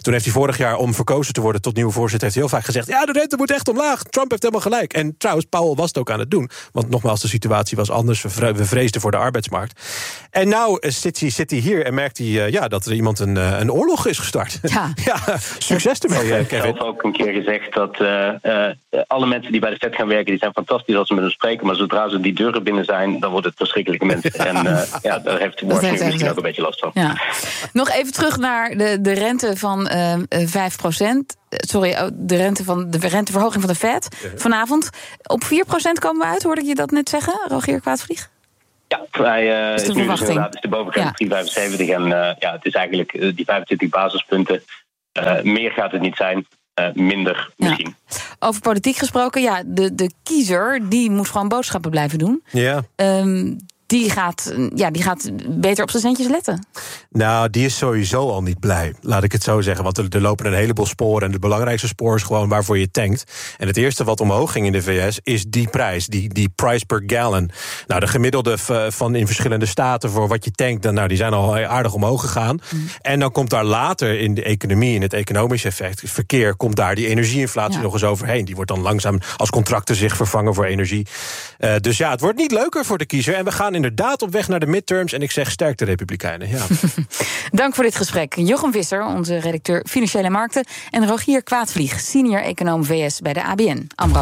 Toen heeft hij vorig jaar, om verkozen te worden tot nieuwe voorzitter, heeft hij heel vaak gezegd, ja, de rente moet echt omlaag. Trump heeft helemaal gelijk. En trouwens, Powell was het ook aan het doen. Want nogmaals, de situatie was anders. We vreesden voor de arbeidsmarkt. En nou uh, zit, hij, zit hij hier en merkt hij uh, ja, dat er iemand een, uh, een oorlog is gestart. Ja, ja succes ermee, uh, Kevin. Ik heb zelf ook een keer gezegd dat uh, uh, alle mensen die bij de Fed gaan werken, die zijn fantastisch als ze met hem spreken. Maar zodra ze die deuren binnen zijn, dan wordt het verschrikkelijke mensen. En uh, ja, daar heeft Washington misschien ook een beetje last van. Ja. Nog even terug naar de, de rente van uh, vijf procent. Sorry, de, rente van, de renteverhoging van de Fed vanavond. Op vier procent komen we uit, hoorde ik je dat net zeggen, Rogier Kwaatvlieg? Ja, hij uh, is, is nu dus inderdaad is de bovengrens ja. drie komma vijfenzeventig. En uh, ja, het is eigenlijk uh, die vijfentwintig basispunten. Uh, meer gaat het niet zijn. Uh, minder misschien. Ja. Over politiek gesproken, ja, de, de kiezer die moet gewoon boodschappen blijven doen. Ja. Um, Die gaat, ja, die gaat beter op zijn centjes letten. Nou, die is sowieso al niet blij, laat ik het zo zeggen. Want er, er lopen een heleboel sporen. En het belangrijkste spoor is gewoon waarvoor je tankt. En het eerste wat omhoog ging in de V S is die prijs. Die, die price per gallon. Nou, de gemiddelde van in verschillende staten voor wat je tankt, dan, nou, die zijn al aardig omhoog gegaan. Mm. En dan komt daar later in de economie, in het economische effect, verkeer, komt daar die energieinflatie ja. nog eens overheen. Die wordt dan langzaam als contracten zich vervangen voor energie. Uh, dus ja, het wordt niet leuker voor de kiezer. En we gaan inderdaad op weg naar de midterms. En ik zeg sterk de Republikeinen. Ja. Dank voor dit gesprek. Jochem Visser, onze redacteur Financiële Markten. En Rogier Kwaatvlieg, senior econoom V S bij de A B N AMRO.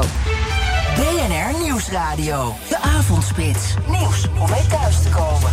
B N R Nieuwsradio. De avondspits. Nieuws om mee thuis te komen.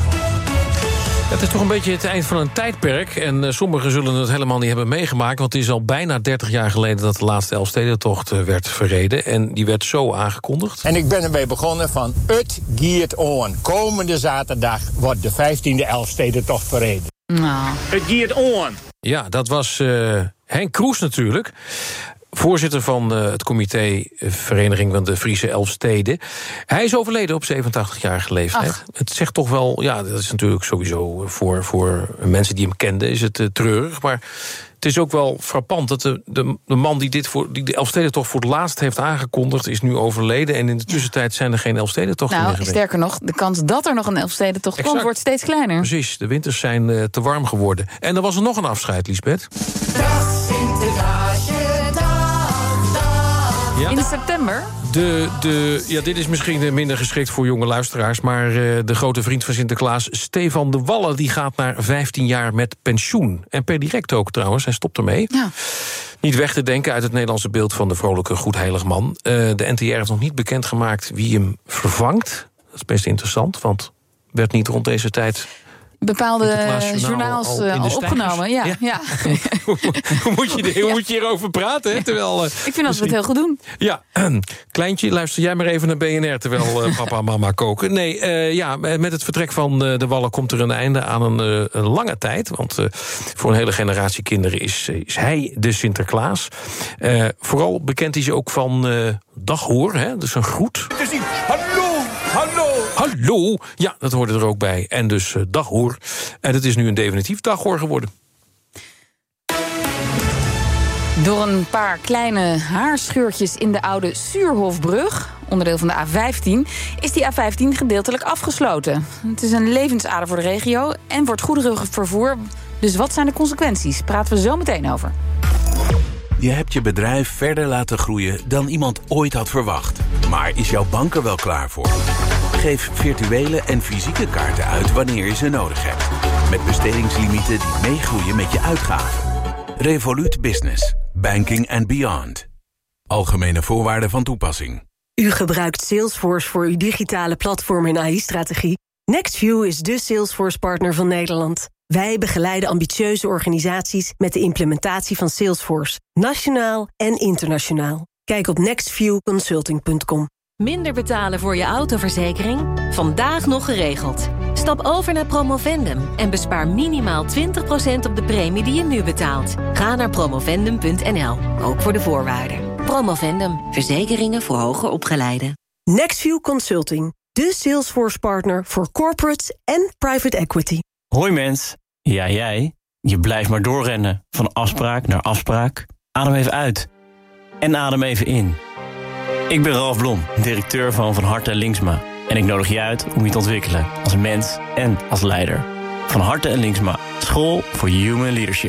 Het is toch een beetje het eind van een tijdperk. En uh, sommigen zullen het helemaal niet hebben meegemaakt. Want het is al bijna dertig jaar geleden dat de laatste Elfstedentocht uh, werd verreden. En die werd zo aangekondigd. En ik ben ermee begonnen van het giert on. Komende zaterdag wordt de vijftiende Elfstedentocht verreden. Nou. Het giert on. Ja, dat was uh, Henk Kroes natuurlijk. Voorzitter van uh, het comité Vereniging van de Friese Elfsteden. Hij is overleden op zevenentachtigjarige leeftijd. Ach. Het zegt toch wel, ja, dat is natuurlijk sowieso voor, voor mensen die hem kenden, is het uh, treurig. Maar het is ook wel frappant dat de, de, de man die, dit voor, die de Elfstedentocht voor het laatst heeft aangekondigd, is nu overleden. En in de tussentijd zijn er geen Elfstedentochten nou, meer geweest. Sterker nog, de kans dat er nog een Elfstedentocht exact. komt, wordt steeds kleiner. Precies, de winters zijn uh, te warm geworden. En er was er nog een afscheid, Liesbeth. Dag Sinterklaasje. Ja. In september? De, de, ja, dit is misschien minder geschikt voor jonge luisteraars, maar uh, de grote vriend van Sinterklaas, Stefan de Wallen, die gaat naar vijftien jaar met pensioen. En per direct ook trouwens, hij stopt ermee. Ja. Niet weg te denken uit het Nederlandse beeld van de vrolijke goedheilig man. Uh, de N T R heeft nog niet bekendgemaakt wie hem vervangt. Dat is best interessant, want werd niet rond deze tijd bepaalde journaals al, al opgenomen. Ja, ja. ja. hoe, moet je, hoe moet je hierover praten? Hè? Terwijl, uh, ik vind dat we het heel goed doen. Ja, uh, kleintje, luister jij maar even naar B N R terwijl uh, papa en mama koken. Nee, uh, ja, met het vertrek van uh, de Wallen komt er een einde aan een, uh, een lange tijd. Want uh, voor een hele generatie kinderen is, uh, is hij de Sinterklaas. Uh, vooral bekend is hij ook van uh, Daghoor, hè? Dus een groet. Het is niet, hallo! Hallo! Hallo! Ja, dat hoorde er ook bij. En dus uh, Daghoor. En het is nu een definitief Daghoor geworden. Door een paar kleine haarscheurtjes in de oude Suurhofbrug, onderdeel van de A vijftien, is die A vijftien gedeeltelijk afgesloten. Het is een levensader voor de regio en voor het goederenvervoer. Dus wat zijn de consequenties? Praten we zo meteen over. Je hebt je bedrijf verder laten groeien dan iemand ooit had verwacht. Maar is jouw bank er wel klaar voor? Geef virtuele en fysieke kaarten uit wanneer je ze nodig hebt. Met bestedingslimieten die meegroeien met je uitgaven. Revolut Business. Banking and beyond. Algemene voorwaarden van toepassing. U gebruikt Salesforce voor uw digitale platform en A I-strategie. NextView is de Salesforce-partner van Nederland. Wij begeleiden ambitieuze organisaties met de implementatie van Salesforce. Nationaal en internationaal. Kijk op nextview consulting punt com. Minder betalen voor je autoverzekering? Vandaag nog geregeld. Stap over naar Promovendum en bespaar minimaal twintig procent op de premie die je nu betaalt. Ga naar promovendum punt n l, ook voor de voorwaarden. Promovendum, verzekeringen voor hoger opgeleiden. NextView Consulting, de Salesforce-partner voor corporates en private equity. Hoi mens, ja jij. Je blijft maar doorrennen, van afspraak naar afspraak. Adem even uit en adem even in. Ik ben Ralf Blom, directeur van Van Harte en Linksma. En ik nodig je uit om je te ontwikkelen als mens en als leider. Van Harte en Linksma, school voor human leadership.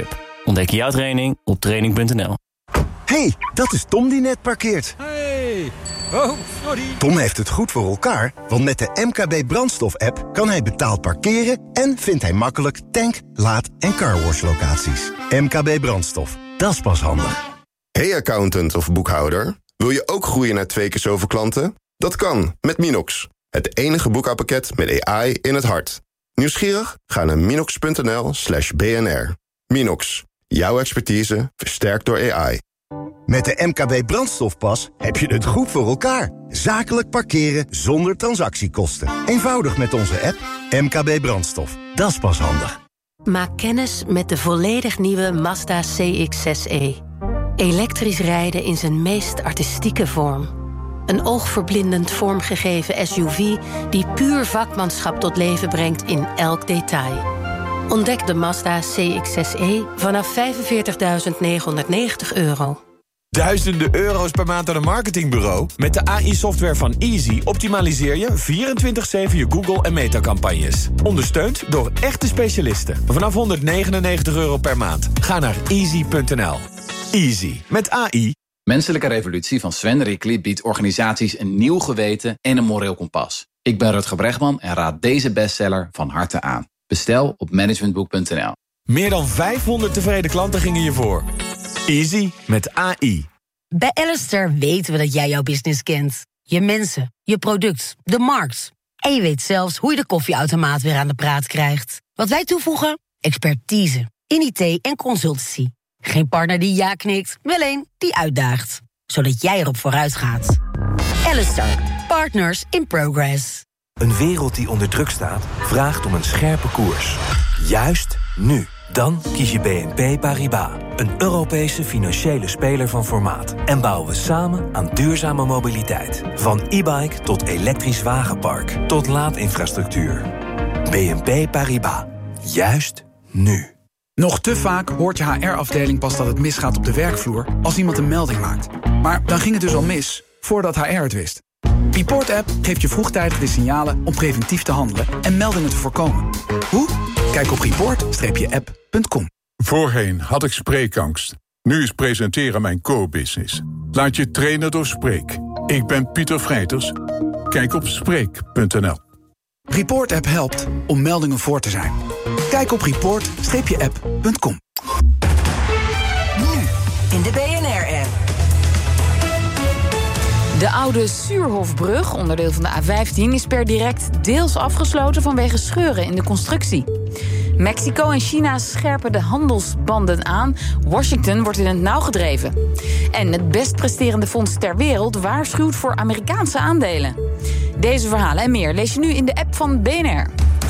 Ontdek jouw training op training punt n l. Hey, dat is Tom die net parkeert. Hey. Oh, sorry. Tom heeft het goed voor elkaar, want met de M K B Brandstof-app kan hij betaald parkeren en vindt hij makkelijk tank, laad- en carwash-locaties. M K B Brandstof, dat is pas handig. Hey accountant of boekhouder, wil je ook groeien naar twee keer zoveel klanten? Dat kan, met Minox. Het enige boekhoudpakket met A I in het hart. Nieuwsgierig? Ga naar minox punt n l slash b n r. Minox, jouw expertise versterkt door A I. Met de M K B Brandstofpas heb je het goed voor elkaar. Zakelijk parkeren zonder transactiekosten. Eenvoudig met onze app M K B Brandstof. Dat is pas handig. Maak kennis met de volledig nieuwe Mazda C X zes e. Elektrisch rijden in zijn meest artistieke vorm. Een oogverblindend vormgegeven S U V die puur vakmanschap tot leven brengt in elk detail. Ontdek de Mazda C X zes e vanaf vijfenveertigduizend negenhonderdnegentig euro. Duizenden euro's per maand aan een marketingbureau? Met de A I-software van Easy optimaliseer je vierentwintig zeven je Google- en Meta-campagnes. Ondersteund door echte specialisten. Vanaf honderdnegenennegentig euro per maand. Ga naar easy punt n l. Easy. Met A I. Menselijke Revolutie van Sven Rickli biedt organisaties een nieuw geweten en een moreel kompas. Ik ben Rutger Bregman en raad deze bestseller van harte aan. Bestel op managementboek punt n l. Meer dan vijfhonderd tevreden klanten gingen je voor. Easy met A I. Bij Alistair weten we dat jij jouw business kent. Je mensen, je product, de markt. En je weet zelfs hoe je de koffieautomaat weer aan de praat krijgt. Wat wij toevoegen? Expertise in I T en consultancy. Geen partner die ja knikt, wel een die uitdaagt. Zodat jij erop vooruit gaat. Alistair, partners in progress. Een wereld die onder druk staat, vraagt om een scherpe koers. Juist nu. Dan kies je B N P Paribas, een Europese financiële speler van formaat. En bouwen we samen aan duurzame mobiliteit. Van e-bike tot elektrisch wagenpark, tot laadinfrastructuur. B N P Paribas. Juist nu. Nog te vaak hoort je H R-afdeling pas dat het misgaat op de werkvloer als iemand een melding maakt. Maar dan ging het dus al mis, voordat H R het wist. Report App geeft je vroegtijdig de signalen om preventief te handelen en meldingen te voorkomen. Hoe? Kijk op report app punt com. Voorheen had ik spreekangst. Nu is presenteren mijn core-business. Laat je trainen door Spreek. Ik ben Pieter Vrijters. Kijk op spreek punt n l. Report App helpt om meldingen voor te zijn. Kijk op report app punt com. Nu in de B N R-app. De oude Suurhofbrug, onderdeel van de A vijftien, is per direct deels afgesloten vanwege scheuren in de constructie. Mexico en China scherpen de handelsbanden aan. Washington wordt in het nauw gedreven. En het best presterende fonds ter wereld waarschuwt voor Amerikaanse aandelen. Deze verhalen en meer lees je nu in de app van B N R.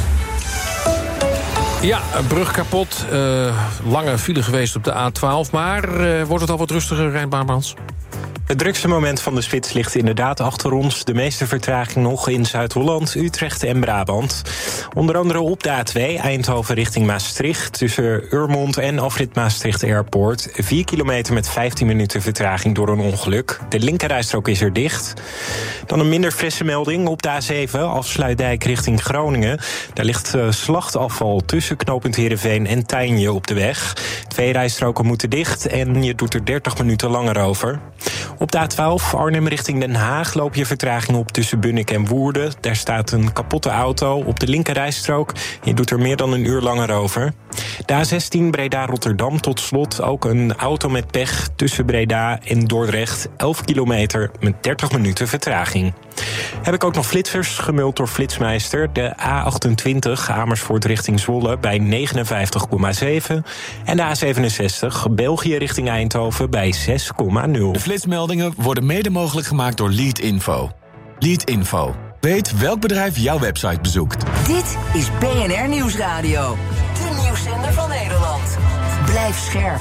Ja, een brug kapot. Uh, lange file geweest op de A twaalf. Maar uh, wordt het al wat rustiger, Rein Baarmans? Het drukste moment van de spits ligt inderdaad achter ons. De meeste vertraging nog in Zuid-Holland, Utrecht en Brabant. Onder andere op de A twee, Eindhoven richting Maastricht. Tussen Urmond en afrit Maastricht Airport. vier kilometer met vijftien minuten vertraging door een ongeluk. De linkerrijstrook is er dicht. Dan een minder frisse melding op de A zeven, Afsluitdijk richting Groningen. Daar ligt uh, slachtafval tussen knooppunt Heerenveen en Tijnje op de weg. Twee rijstroken moeten dicht en je doet er dertig minuten langer over. Op de A twaalf, Arnhem richting Den Haag, loop je vertraging op tussen Bunnik en Woerden. Daar staat een kapotte auto op de linkerrijstrook. Je doet er meer dan een uur langer over. De A zestien, Breda-Rotterdam tot slot. Ook een auto met pech tussen Breda en Dordrecht. elf kilometer met dertig minuten vertraging. Heb ik ook nog flitsers gemuld door Flitsmeister. De A achtentwintig, Amersfoort richting Zwolle bij negenenvijftig komma zeven. En de A zevenenzestig, België richting Eindhoven bij zes komma nul. De flitsmeldingen worden mede mogelijk gemaakt door Leadinfo. Leadinfo. Weet welk bedrijf jouw website bezoekt. Dit is B N R Nieuwsradio. De nieuwszender van Nederland. Blijf scherp.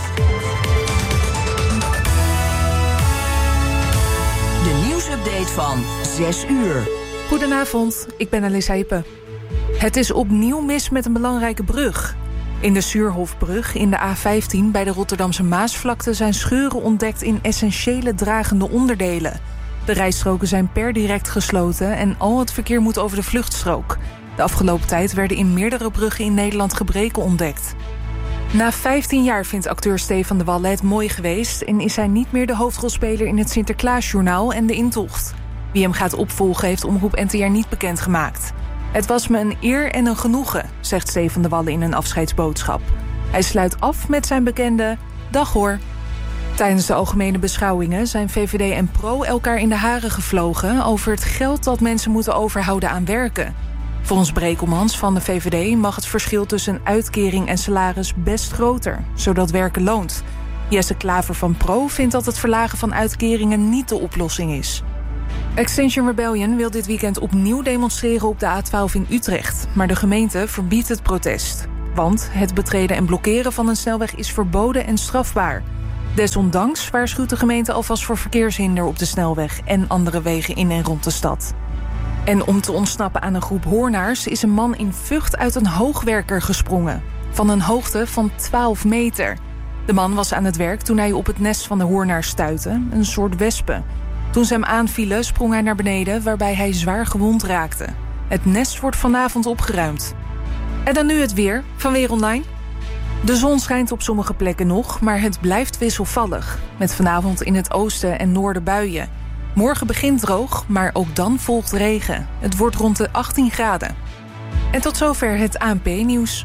De nieuwsupdate van zes uur. Goedenavond, ik ben Alissa Hippe. Het is opnieuw mis met een belangrijke brug. In de Suurhofbrug in de A vijftien bij de Rotterdamse Maasvlakte zijn scheuren ontdekt in essentiële dragende onderdelen. De rijstroken zijn per direct gesloten en al het verkeer moet over de vluchtstrook. De afgelopen tijd werden in meerdere bruggen in Nederland gebreken ontdekt. Na vijftien jaar vindt acteur Stefan de Wallen het mooi geweest... en is hij niet meer de hoofdrolspeler in het Sinterklaasjournaal en de Intocht. Wie hem gaat opvolgen heeft Omroep N T R niet bekendgemaakt. Het was me een eer en een genoegen, zegt Stefan de Wallen in een afscheidsboodschap. Hij sluit af met zijn bekende dag hoor. Tijdens de algemene beschouwingen zijn V V D en Pro elkaar in de haren gevlogen... over het geld dat mensen moeten overhouden aan werken. Volgens Brekelmans van de V V D mag het verschil tussen uitkering en salaris best groter, zodat werken loont. Jesse Klaver van Pro vindt dat het verlagen van uitkeringen niet de oplossing is. Extinction Rebellion wil dit weekend opnieuw demonstreren op de A twaalf in Utrecht, maar de gemeente verbiedt het protest. Want het betreden en blokkeren van een snelweg is verboden en strafbaar. Desondanks waarschuwt de gemeente alvast voor verkeershinder op de snelweg en andere wegen in en rond de stad. En om te ontsnappen aan een groep hoornaars is een man in Vught uit een hoogwerker gesprongen. Van een hoogte van twaalf meter. De man was aan het werk toen hij op het nest van de hoornaars stuitte, een soort wespen. Toen ze hem aanvielen sprong hij naar beneden waarbij hij zwaar gewond raakte. Het nest wordt vanavond opgeruimd. En dan nu het weer van Weer Online. De zon schijnt op sommige plekken nog, maar het blijft wisselvallig. Met vanavond in het oosten en noorden buien. Morgen begint droog, maar ook dan volgt regen. Het wordt rond de achttien graden. En tot zover het A N P-nieuws.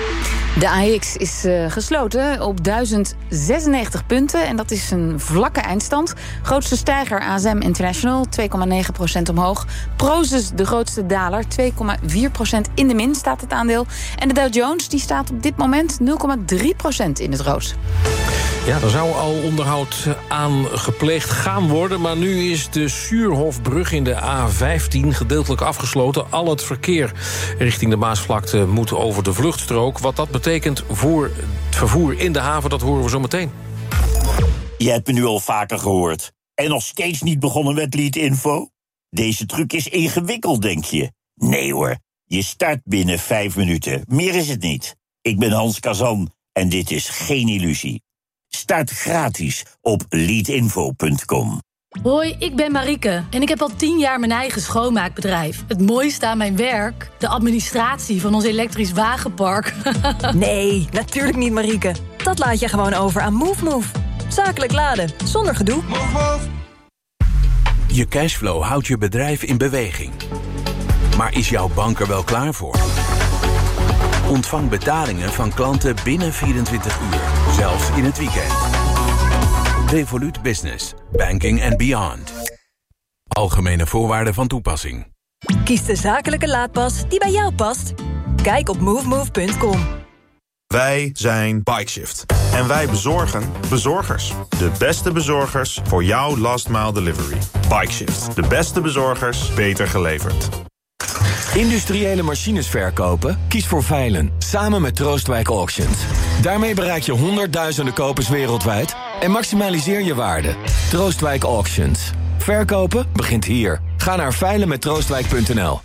De A E X is uh, gesloten op duizend zesennegentig punten. En dat is een vlakke eindstand. Grootste stijger A S M International, twee komma negen procent omhoog. Prosus, de grootste daler, twee komma vier procent in de min staat het aandeel. En de Dow Jones die staat op dit moment nul komma drie procent in het rood. Ja, er zou al onderhoud aan gepleegd gaan worden... maar nu is de Suurhofbrug in de A vijftien gedeeltelijk afgesloten. Al het verkeer richting de Maasvlakte moet over de vluchtstrook. Wat dat betekent voor het vervoer in de haven, dat horen we zo meteen. Je hebt me nu al vaker gehoord. En nog steeds niet begonnen met Lead-info? Deze truc is ingewikkeld, denk je? Nee hoor, je start binnen vijf minuten. Meer is het niet. Ik ben Hans Kazan en dit is geen illusie. Start gratis op leadinfo punt com. Hoi, ik ben Marieke en ik heb al tien jaar mijn eigen schoonmaakbedrijf. Het mooiste aan mijn werk, de administratie van ons elektrisch wagenpark. Nee, natuurlijk niet, Marieke. Dat laat je gewoon over aan MoveMove. Zakelijk laden, zonder gedoe. Move, move. Je cashflow houdt je bedrijf in beweging. Maar is jouw bank er wel klaar voor? Ontvang betalingen van klanten binnen vierentwintig uur, zelfs in het weekend. Revolut Business, banking and beyond. Algemene voorwaarden van toepassing. Kies de zakelijke laadpas die bij jou past. Kijk op movemove punt com. Wij zijn Bikeshift. En wij bezorgen bezorgers. De beste bezorgers voor jouw last mile delivery. Bikeshift. De beste bezorgers, beter geleverd. Industriële machines verkopen? Kies voor Veilen, samen met Troostwijk Auctions. Daarmee bereik je honderdduizenden kopers wereldwijd en maximaliseer je waarde. Troostwijk Auctions. Verkopen begint hier. Ga naar veilen met troostwijk punt n l.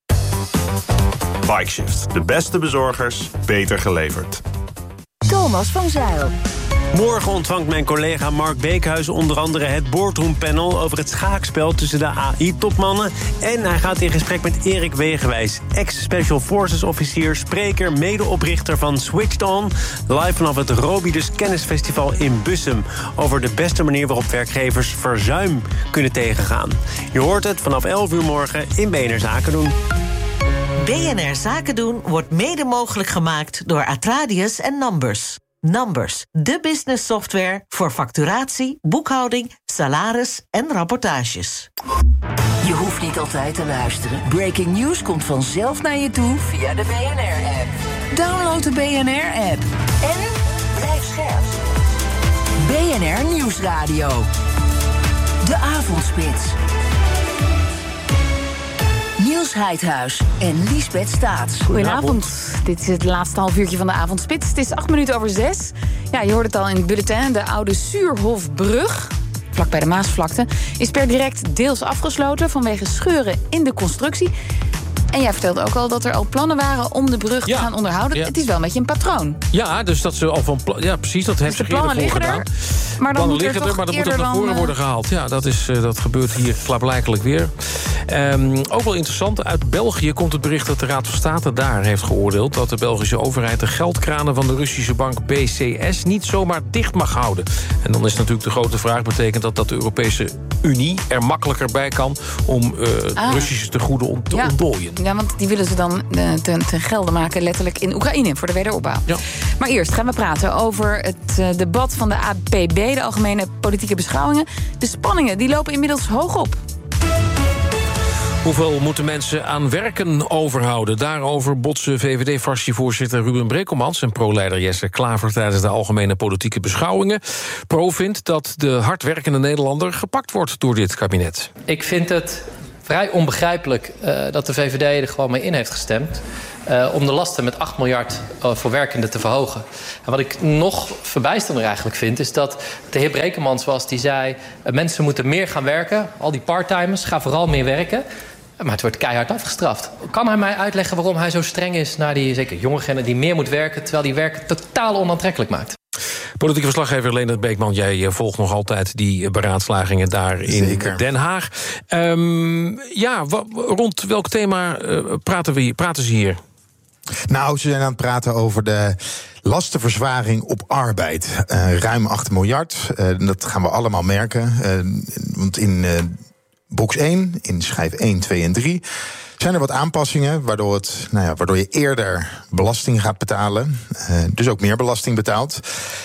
Bikeshift. De beste bezorgers, beter geleverd. Thomas van Zijl. Morgen ontvangt mijn collega Mark Beekhuis onder andere het boardroompanel over het schaakspel tussen de A I-topmannen. En hij gaat in gesprek met Erik Wegenwijs, ex-Special Forces officier, spreker, medeoprichter van Switched On, live vanaf het Robidus Kennisfestival in Bussum, over de beste manier waarop werkgevers verzuim kunnen tegengaan. Je hoort het vanaf elf uur morgen in B N R Zaken doen. B N R Zaken doen wordt mede mogelijk gemaakt door Atradius en Numbers. Numbers, de business software voor facturatie, boekhouding, salaris en rapportages. Je hoeft niet altijd te luisteren. Breaking news komt vanzelf naar je toe via de B N R-app. Download de B N R-app. En blijf scherp. B N R Nieuwsradio. De Avondspits. Niels Heidhuis en Liesbeth Staats. Goedenavond. Dit is het laatste half uurtje van de Avondspits. Het is acht minuten over zes. Ja, je hoort het al in het bulletin. De oude Suurhofbrug, vlak bij de Maasvlakte, is per direct deels afgesloten vanwege scheuren in de constructie. En jij vertelde ook al dat er al plannen waren om de brug ja, te gaan onderhouden. Ja. Het is wel een beetje een patroon. Ja, dus dat ze al van pla- ja, precies, dat heeft dus zich eerder voor gedaan. Er, maar dan moet er liggen toch er, maar dan moet het naar voren dan, worden gehaald. Ja, dat, is, uh, dat gebeurt hier klaarblijkelijk weer. Um, ook wel interessant, uit België komt het bericht dat de Raad van State daar heeft geoordeeld dat de Belgische overheid de geldkranen van de Russische bank B C S niet zomaar dicht mag houden. En dan is natuurlijk de grote vraag, betekent dat dat de Europese Unie er makkelijker bij kan om uh, ah. Russische tegoeden ont- te ja. ontdooien? Ja, want die willen ze dan uh, ten, ten gelde maken, letterlijk in Oekraïne voor de wederopbouw. Ja. Maar eerst gaan we praten over het uh, debat van de A P B, de Algemene Politieke Beschouwingen. De spanningen die lopen inmiddels hoog op. Hoeveel moeten mensen aan werken overhouden? Daarover botsen V V D-fractievoorzitter Ruben Brekelmans en pro-leider Jesse Klaver tijdens de Algemene Politieke Beschouwingen. Pro vindt dat de hardwerkende Nederlander gepakt wordt door dit kabinet. Ik vind het vrij onbegrijpelijk uh, dat de V V D er gewoon mee in heeft gestemd. Uh, om de lasten met acht miljard uh, voor werkenden te verhogen. En wat ik nog verbijsterender eigenlijk vind, is dat de heer Brekelmans was die zei, uh, mensen moeten meer gaan werken. Al die parttimers, gaan vooral meer werken. Maar het wordt keihard afgestraft. Kan hij mij uitleggen waarom hij zo streng is naar die, zeker jongeren die meer moet werken, terwijl die werken totaal onaantrekkelijk maakt? Politieke verslaggever Leendert Beekman, jij volgt nog altijd die beraadslagingen daar in Zeker. Den Haag. Um, ja, w- rond welk thema uh, praten, we, praten ze hier? Nou, ze zijn aan het praten over de lastenverzwaring op arbeid. Uh, ruim acht miljard, uh, dat gaan we allemaal merken. Uh, want in uh, box één, in schijf één, twee en drie... zijn er wat aanpassingen waardoor, het, nou ja, waardoor je eerder belasting gaat betalen. Uh, dus ook meer belasting betaalt.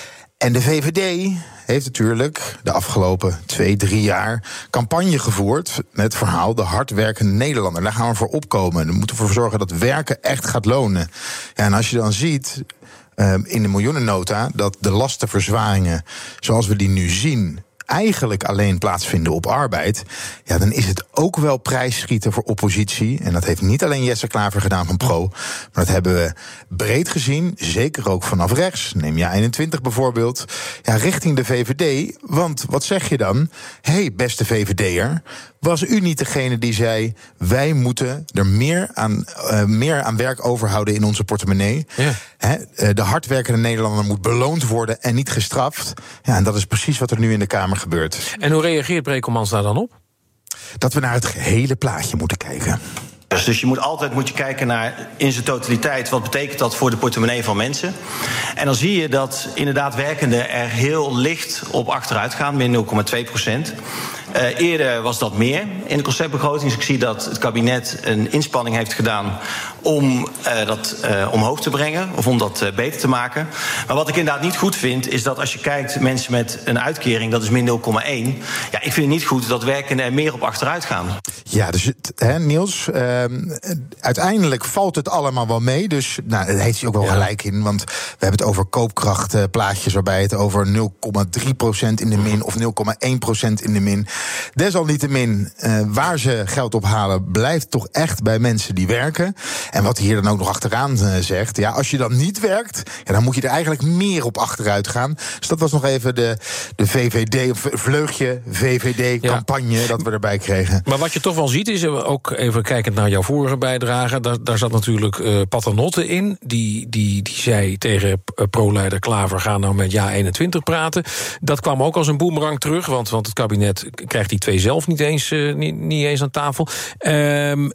En de V V D heeft natuurlijk de afgelopen twee, drie jaar campagne gevoerd met het verhaal de hardwerkende Nederlander. Daar gaan we voor opkomen. We moeten ervoor zorgen dat werken echt gaat lonen. Ja, en als je dan ziet uh, in de miljoenennota dat de lastenverzwaringen zoals we die nu zien eigenlijk alleen plaatsvinden op arbeid, ja, dan is het ook wel prijsschieten voor oppositie. En dat heeft niet alleen Jesse Klaver gedaan van Pro, maar dat hebben we breed gezien, zeker ook vanaf rechts. Neem je eenentwintig bijvoorbeeld, ja, richting de V V D. Want wat zeg je dan? Hé, hey, beste V V D'er, was u niet degene die zei, wij moeten er meer aan, uh, meer aan werk overhouden in onze portemonnee? Ja. He, de hardwerkende Nederlander moet beloond worden en niet gestraft. Ja, en dat is precies wat er nu in de Kamer gebeurt. En hoe reageert Brekelmans daar dan op? Dat we naar het gehele plaatje moeten kijken. Dus, dus je moet altijd moet je kijken naar in zijn totaliteit, wat betekent dat voor de portemonnee van mensen. En dan zie je dat inderdaad werkenden er heel licht op achteruit gaan, min nul komma twee procent. Uh, eerder was dat meer in de conceptbegroting. Dus ik zie dat het kabinet een inspanning heeft gedaan om uh, dat uh, omhoog te brengen, of om dat uh, beter te maken. Maar wat ik inderdaad niet goed vind, is dat als je kijkt, mensen met een uitkering, dat is min nul komma één. Ja, ik vind het niet goed dat werkenden er meer op achteruit gaan. Ja, dus het, hè, Niels, uh, uiteindelijk valt het allemaal wel mee. Dus nou, daar heeft hij ook wel ja. gelijk in. Want we hebben het over koopkrachtplaatjes waarbij het over nul komma drie procent in de min of nul komma één procent in de min. Desalniettemin, uh, waar ze geld ophalen, blijft toch echt bij mensen die werken. En wat hij hier dan ook nog achteraan uh, zegt, ja, als je dan niet werkt, ja, dan moet je er eigenlijk meer op achteruit gaan. Dus dat was nog even de, de V V D, of vleugje V V D-campagne ja. dat we erbij kregen. Maar wat je toch wel ziet, is ook even kijkend naar jouw vorige bijdrage, daar, daar zat natuurlijk uh, Paternotte in, die, die, die zei tegen pro-leider Klaver, ga nou met Ja eenentwintig praten. Dat kwam ook als een boemerang terug, want, want het kabinet krijgt die twee zelf niet eens, uh, niet, niet eens aan tafel. Um,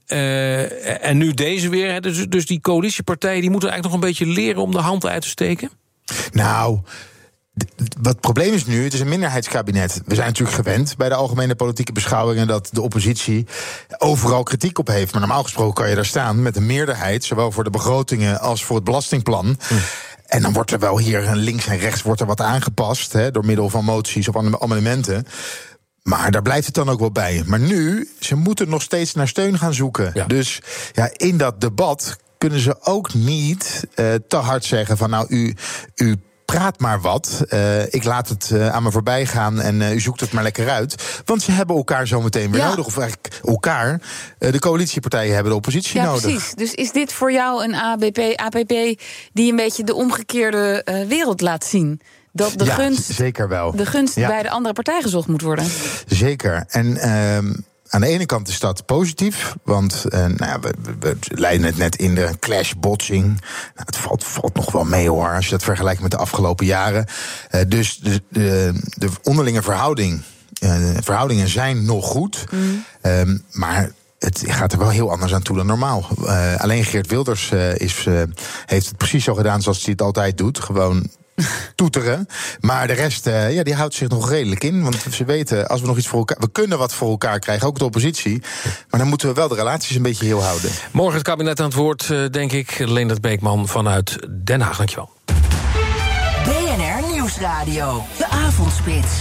uh, en nu deze weer, hè, dus, dus die coalitiepartijen die moeten eigenlijk nog een beetje leren om de hand uit te steken? Nou, wat het probleem is nu, het is een minderheidskabinet. We zijn natuurlijk gewend bij de Algemene Politieke Beschouwingen dat de oppositie overal kritiek op heeft. Maar normaal gesproken kan je daar staan met een meerderheid, zowel voor de begrotingen als voor het belastingplan. Hm. En dan wordt er wel hier links en rechts wordt er wat aangepast, hè, door middel van moties of amendementen. Maar daar blijft het dan ook wel bij. Maar nu, ze moeten nog steeds naar steun gaan zoeken. Ja. Dus ja, in dat debat kunnen ze ook niet uh, te hard zeggen van nou, u, u praat maar wat. Uh, ik laat het uh, aan me voorbij gaan en uh, u zoekt het maar lekker uit. Want ze hebben elkaar zo meteen weer ja. nodig. Of eigenlijk elkaar. Uh, de coalitiepartijen hebben de oppositie ja, nodig. Precies. Dus is dit voor jou een A B P, A P P die een beetje de omgekeerde uh, wereld laat zien? Dat de ja, gunst, zeker wel. De gunst ja. bij de andere partij gezocht moet worden. Zeker. En uh, aan de ene kant is dat positief, want uh, nou ja, we, we, we leiden het net in de clash-botsing. Nou, het valt, valt nog wel mee hoor, als je dat vergelijkt met de afgelopen jaren. Uh, dus de, de, de onderlinge verhouding, uh, verhoudingen zijn nog goed. Mm. Um, maar het gaat er wel heel anders aan toe dan normaal. Uh, alleen Geert Wilders uh, is, uh, heeft het precies zo gedaan zoals hij het altijd doet. Gewoon toeteren. Maar de rest, uh, ja, die houdt zich nog redelijk in. Want ze weten, als we nog iets voor elkaar... We kunnen wat voor elkaar krijgen, ook de oppositie. Maar dan moeten we wel de relaties een beetje heel houden. Morgen het kabinet aan het woord, uh, denk ik. Leendert Beekman vanuit Den Haag. Dankjewel. B N R Nieuwsradio. De Avondspits.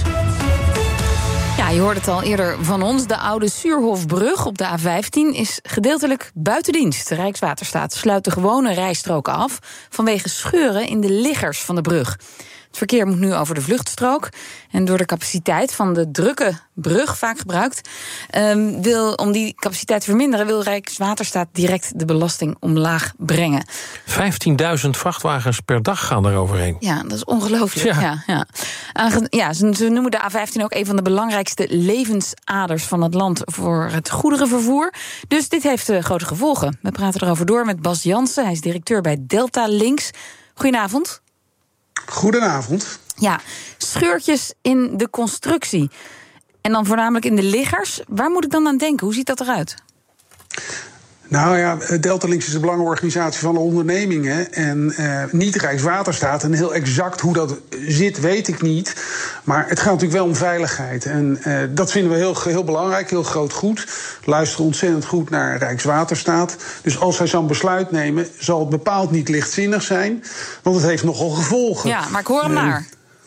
Ja, je hoorde het al eerder van ons. De oude Suurhofbrug op de A vijftien is gedeeltelijk buiten dienst. Rijkswaterstaat sluit de gewone rijstroken af vanwege scheuren in de liggers van de brug. Het verkeer moet nu over de vluchtstrook. En door de capaciteit van de drukke brug, vaak gebruikt... Um, wil, om die capaciteit te verminderen... wil Rijkswaterstaat direct de belasting omlaag brengen. vijftienduizend vrachtwagens per dag gaan er overheen. Ja, dat is ongelooflijk. Ja. Ja, ja. Aange- ja, ze, ze noemen de A vijftien ook een van de belangrijkste levensaders van het land... voor het goederenvervoer. Dus dit heeft uh, grote gevolgen. We praten erover door met Bas Jansen. Hij is directeur bij Delta Links. Goedenavond. Goedenavond. Ja, scheurtjes in de constructie. En dan voornamelijk in de liggers. Waar moet ik dan aan denken? Hoe ziet dat eruit? Nou ja, Delta Links is een belangenorganisatie van de ondernemingen. En uh, niet Rijkswaterstaat. En heel exact hoe dat zit, weet ik niet. Maar het gaat natuurlijk wel om veiligheid. En uh, dat vinden we heel, heel belangrijk, heel groot goed. Luisteren ontzettend goed naar Rijkswaterstaat. Dus als zij zo'n besluit nemen, zal het bepaald niet lichtzinnig zijn. Want het heeft nogal gevolgen. Ja, maar ik hoor hem maar.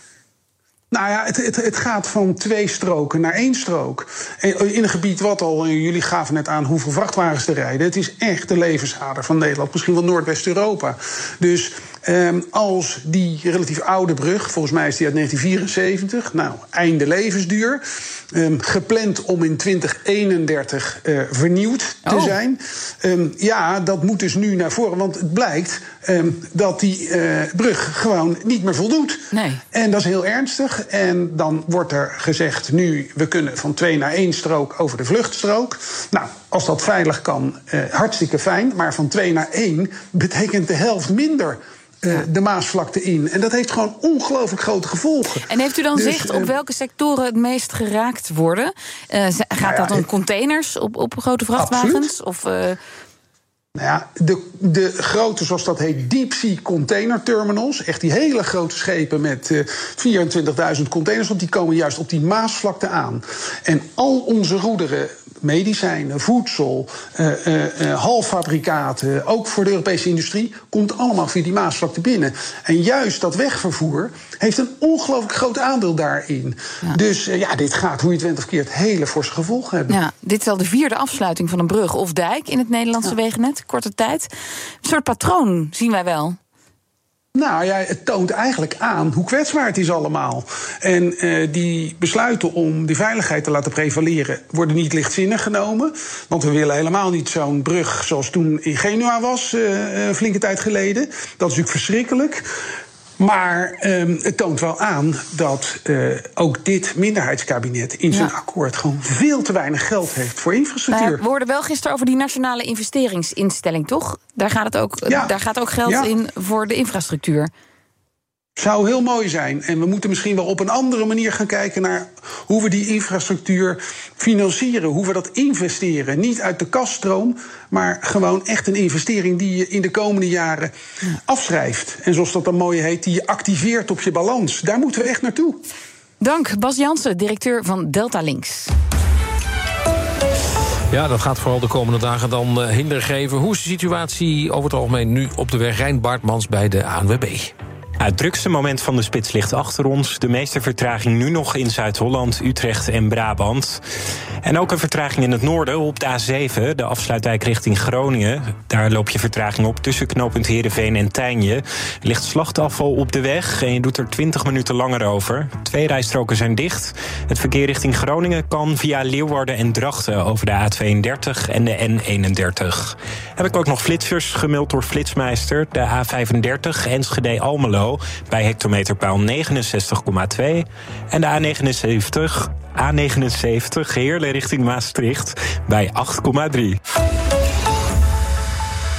Nou ja, het, het, het gaat van twee stroken naar één strook. In een gebied wat al, jullie gaven net aan hoeveel vrachtwagens te rijden. Het is echt de levensader van Nederland, misschien wel Noordwest-Europa. Dus um, als die relatief oude brug, volgens mij is die uit negentien vierenzeventig... nou, einde levensduur, um, gepland om in twintig eenendertig uh, vernieuwd te oh. zijn. Um, ja, dat moet dus nu naar voren, want het blijkt um, dat die uh, brug gewoon niet meer voldoet. Nee. En dat is heel ernstig. En dan wordt er gezegd, nu, we kunnen van twee naar één strook over de vluchtstrook. Nou, als dat veilig kan, uh, hartstikke fijn. Maar van twee naar één betekent de helft minder uh, ja. de Maasvlakte in. En dat heeft gewoon ongelooflijk grote gevolgen. En heeft u dan dus, zicht op uh, welke sectoren het meest geraakt worden? Uh, gaat nou ja, dat om containers op, op grote vrachtwagens? Absoluut. Of... Uh, Nou ja, de, de grote, zoals dat heet, deep sea container terminals. Echt die hele grote schepen met uh, vierentwintigduizend containers. Want die komen juist op die Maasvlakte aan. En al onze goederen, medicijnen, voedsel, uh, uh, uh, halffabrikaten, ook voor de Europese industrie, komt allemaal via die Maasvlakte binnen. En juist dat wegvervoer heeft een ongelooflijk groot aandeel daarin. Ja. Dus uh, ja, dit gaat, hoe je het went of keert, hele forse gevolgen hebben. Ja, dit is al de vierde afsluiting van een brug of dijk in het Nederlandse ja. wegennet. Korte tijd. Een soort patroon zien wij wel. Nou ja, het toont eigenlijk aan hoe kwetsbaar het is allemaal. En uh, die besluiten om die veiligheid te laten prevaleren worden niet lichtzinnig genomen. Want we willen helemaal niet zo'n brug zoals toen in Genua was, uh, een flinke tijd geleden. Dat is natuurlijk verschrikkelijk. Maar um, het toont wel aan dat uh, ook dit minderheidskabinet in zijn ja. akkoord gewoon veel te weinig geld heeft voor infrastructuur. Uh, we hoorden wel gisteren over die nationale investeringsinstelling, toch? Daar gaat, het ook, ja. daar gaat ook geld ja. in voor de infrastructuur. Zou heel mooi zijn. En we moeten misschien wel op een andere manier gaan kijken naar hoe we die infrastructuur financieren. Hoe we dat investeren. Niet uit de kasstroom, maar gewoon echt een investering die je in de komende jaren ja. afschrijft. En zoals dat dan mooi heet, die je activeert op je balans. Daar moeten we echt naartoe. Dank, Bas Jansen, directeur van Delta Links. Ja, dat gaat vooral de komende dagen dan uh, hinder geven. Hoe is de situatie over het algemeen nu op de weg? Rijn Baartmans bij de A N W B. Het drukste moment van de spits ligt achter ons. De meeste vertraging nu nog in Zuid-Holland, Utrecht en Brabant. En ook een vertraging in het noorden op de A zeven, de afsluitdijk richting Groningen. Daar loop je vertraging op tussen knooppunt Heerenveen en Tijnje. Er ligt slachtafval op de weg en je doet er twintig minuten langer over. Twee rijstroken zijn dicht. Het verkeer richting Groningen kan via Leeuwarden en Drachten over de A tweeëndertig en de N eenendertig. Heb ik ook nog flitsers gemeld door Flitsmeister. De A vijfendertig Enschede-Almelo bij hectometerpaal negenenzestig komma twee. En de A negenenzeventig, A negenenzeventig Heerlen richting Maastricht bij acht komma drie.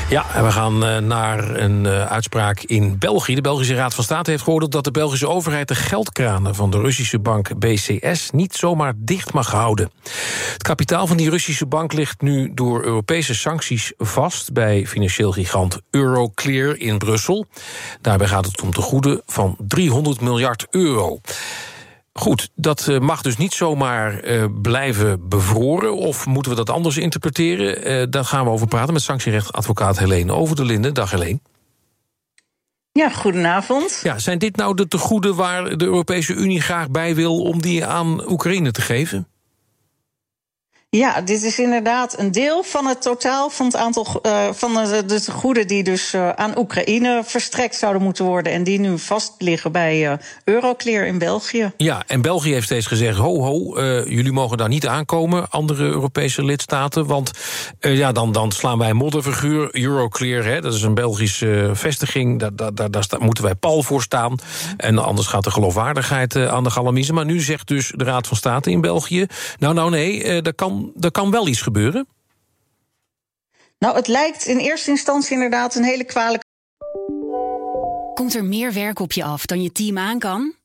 Ja, en we gaan uh, naar een uh, uitspraak in België. De Belgische Raad van State heeft geoordeeld dat de Belgische overheid de geldkranen van de Russische bank B C S niet zomaar dicht mag houden. Het kapitaal van die Russische bank ligt nu door Europese sancties vast bij financieel gigant Euroclear in Brussel. Daarbij gaat het om tegoeden van driehonderd miljard euro. Goed, dat mag dus niet zomaar uh, blijven bevroren, of moeten we dat anders interpreteren? Uh, daar gaan we over praten met sanctierechtadvocaat Helene Over de Linden. Dag Helene. Ja, goedenavond. Ja, zijn dit nou de tegoeden waar de Europese Unie graag bij wil om die aan Oekraïne te geven? Ja, dit is inderdaad een deel van het totaal van het aantal uh, van de, de tegoeden die dus uh, aan Oekraïne verstrekt zouden moeten worden en die nu vast liggen bij uh, Euroclear in België. Ja, en België heeft steeds gezegd: ho, ho, uh, jullie mogen daar niet aankomen, andere Europese lidstaten, want uh, ja, dan, dan slaan wij een modderfiguur. Euroclear, hè, dat is een Belgische uh, vestiging, daar, daar, daar, daar sta, moeten wij pal voor staan. En anders gaat de geloofwaardigheid uh, aan de galamiezen. Maar nu zegt dus de Raad van State in België: nou, nou, nee, uh, dat kan. Er kan wel iets gebeuren? Nou, het lijkt in eerste instantie inderdaad een hele kwalijke... Komt er meer werk op je af dan je team aan kan?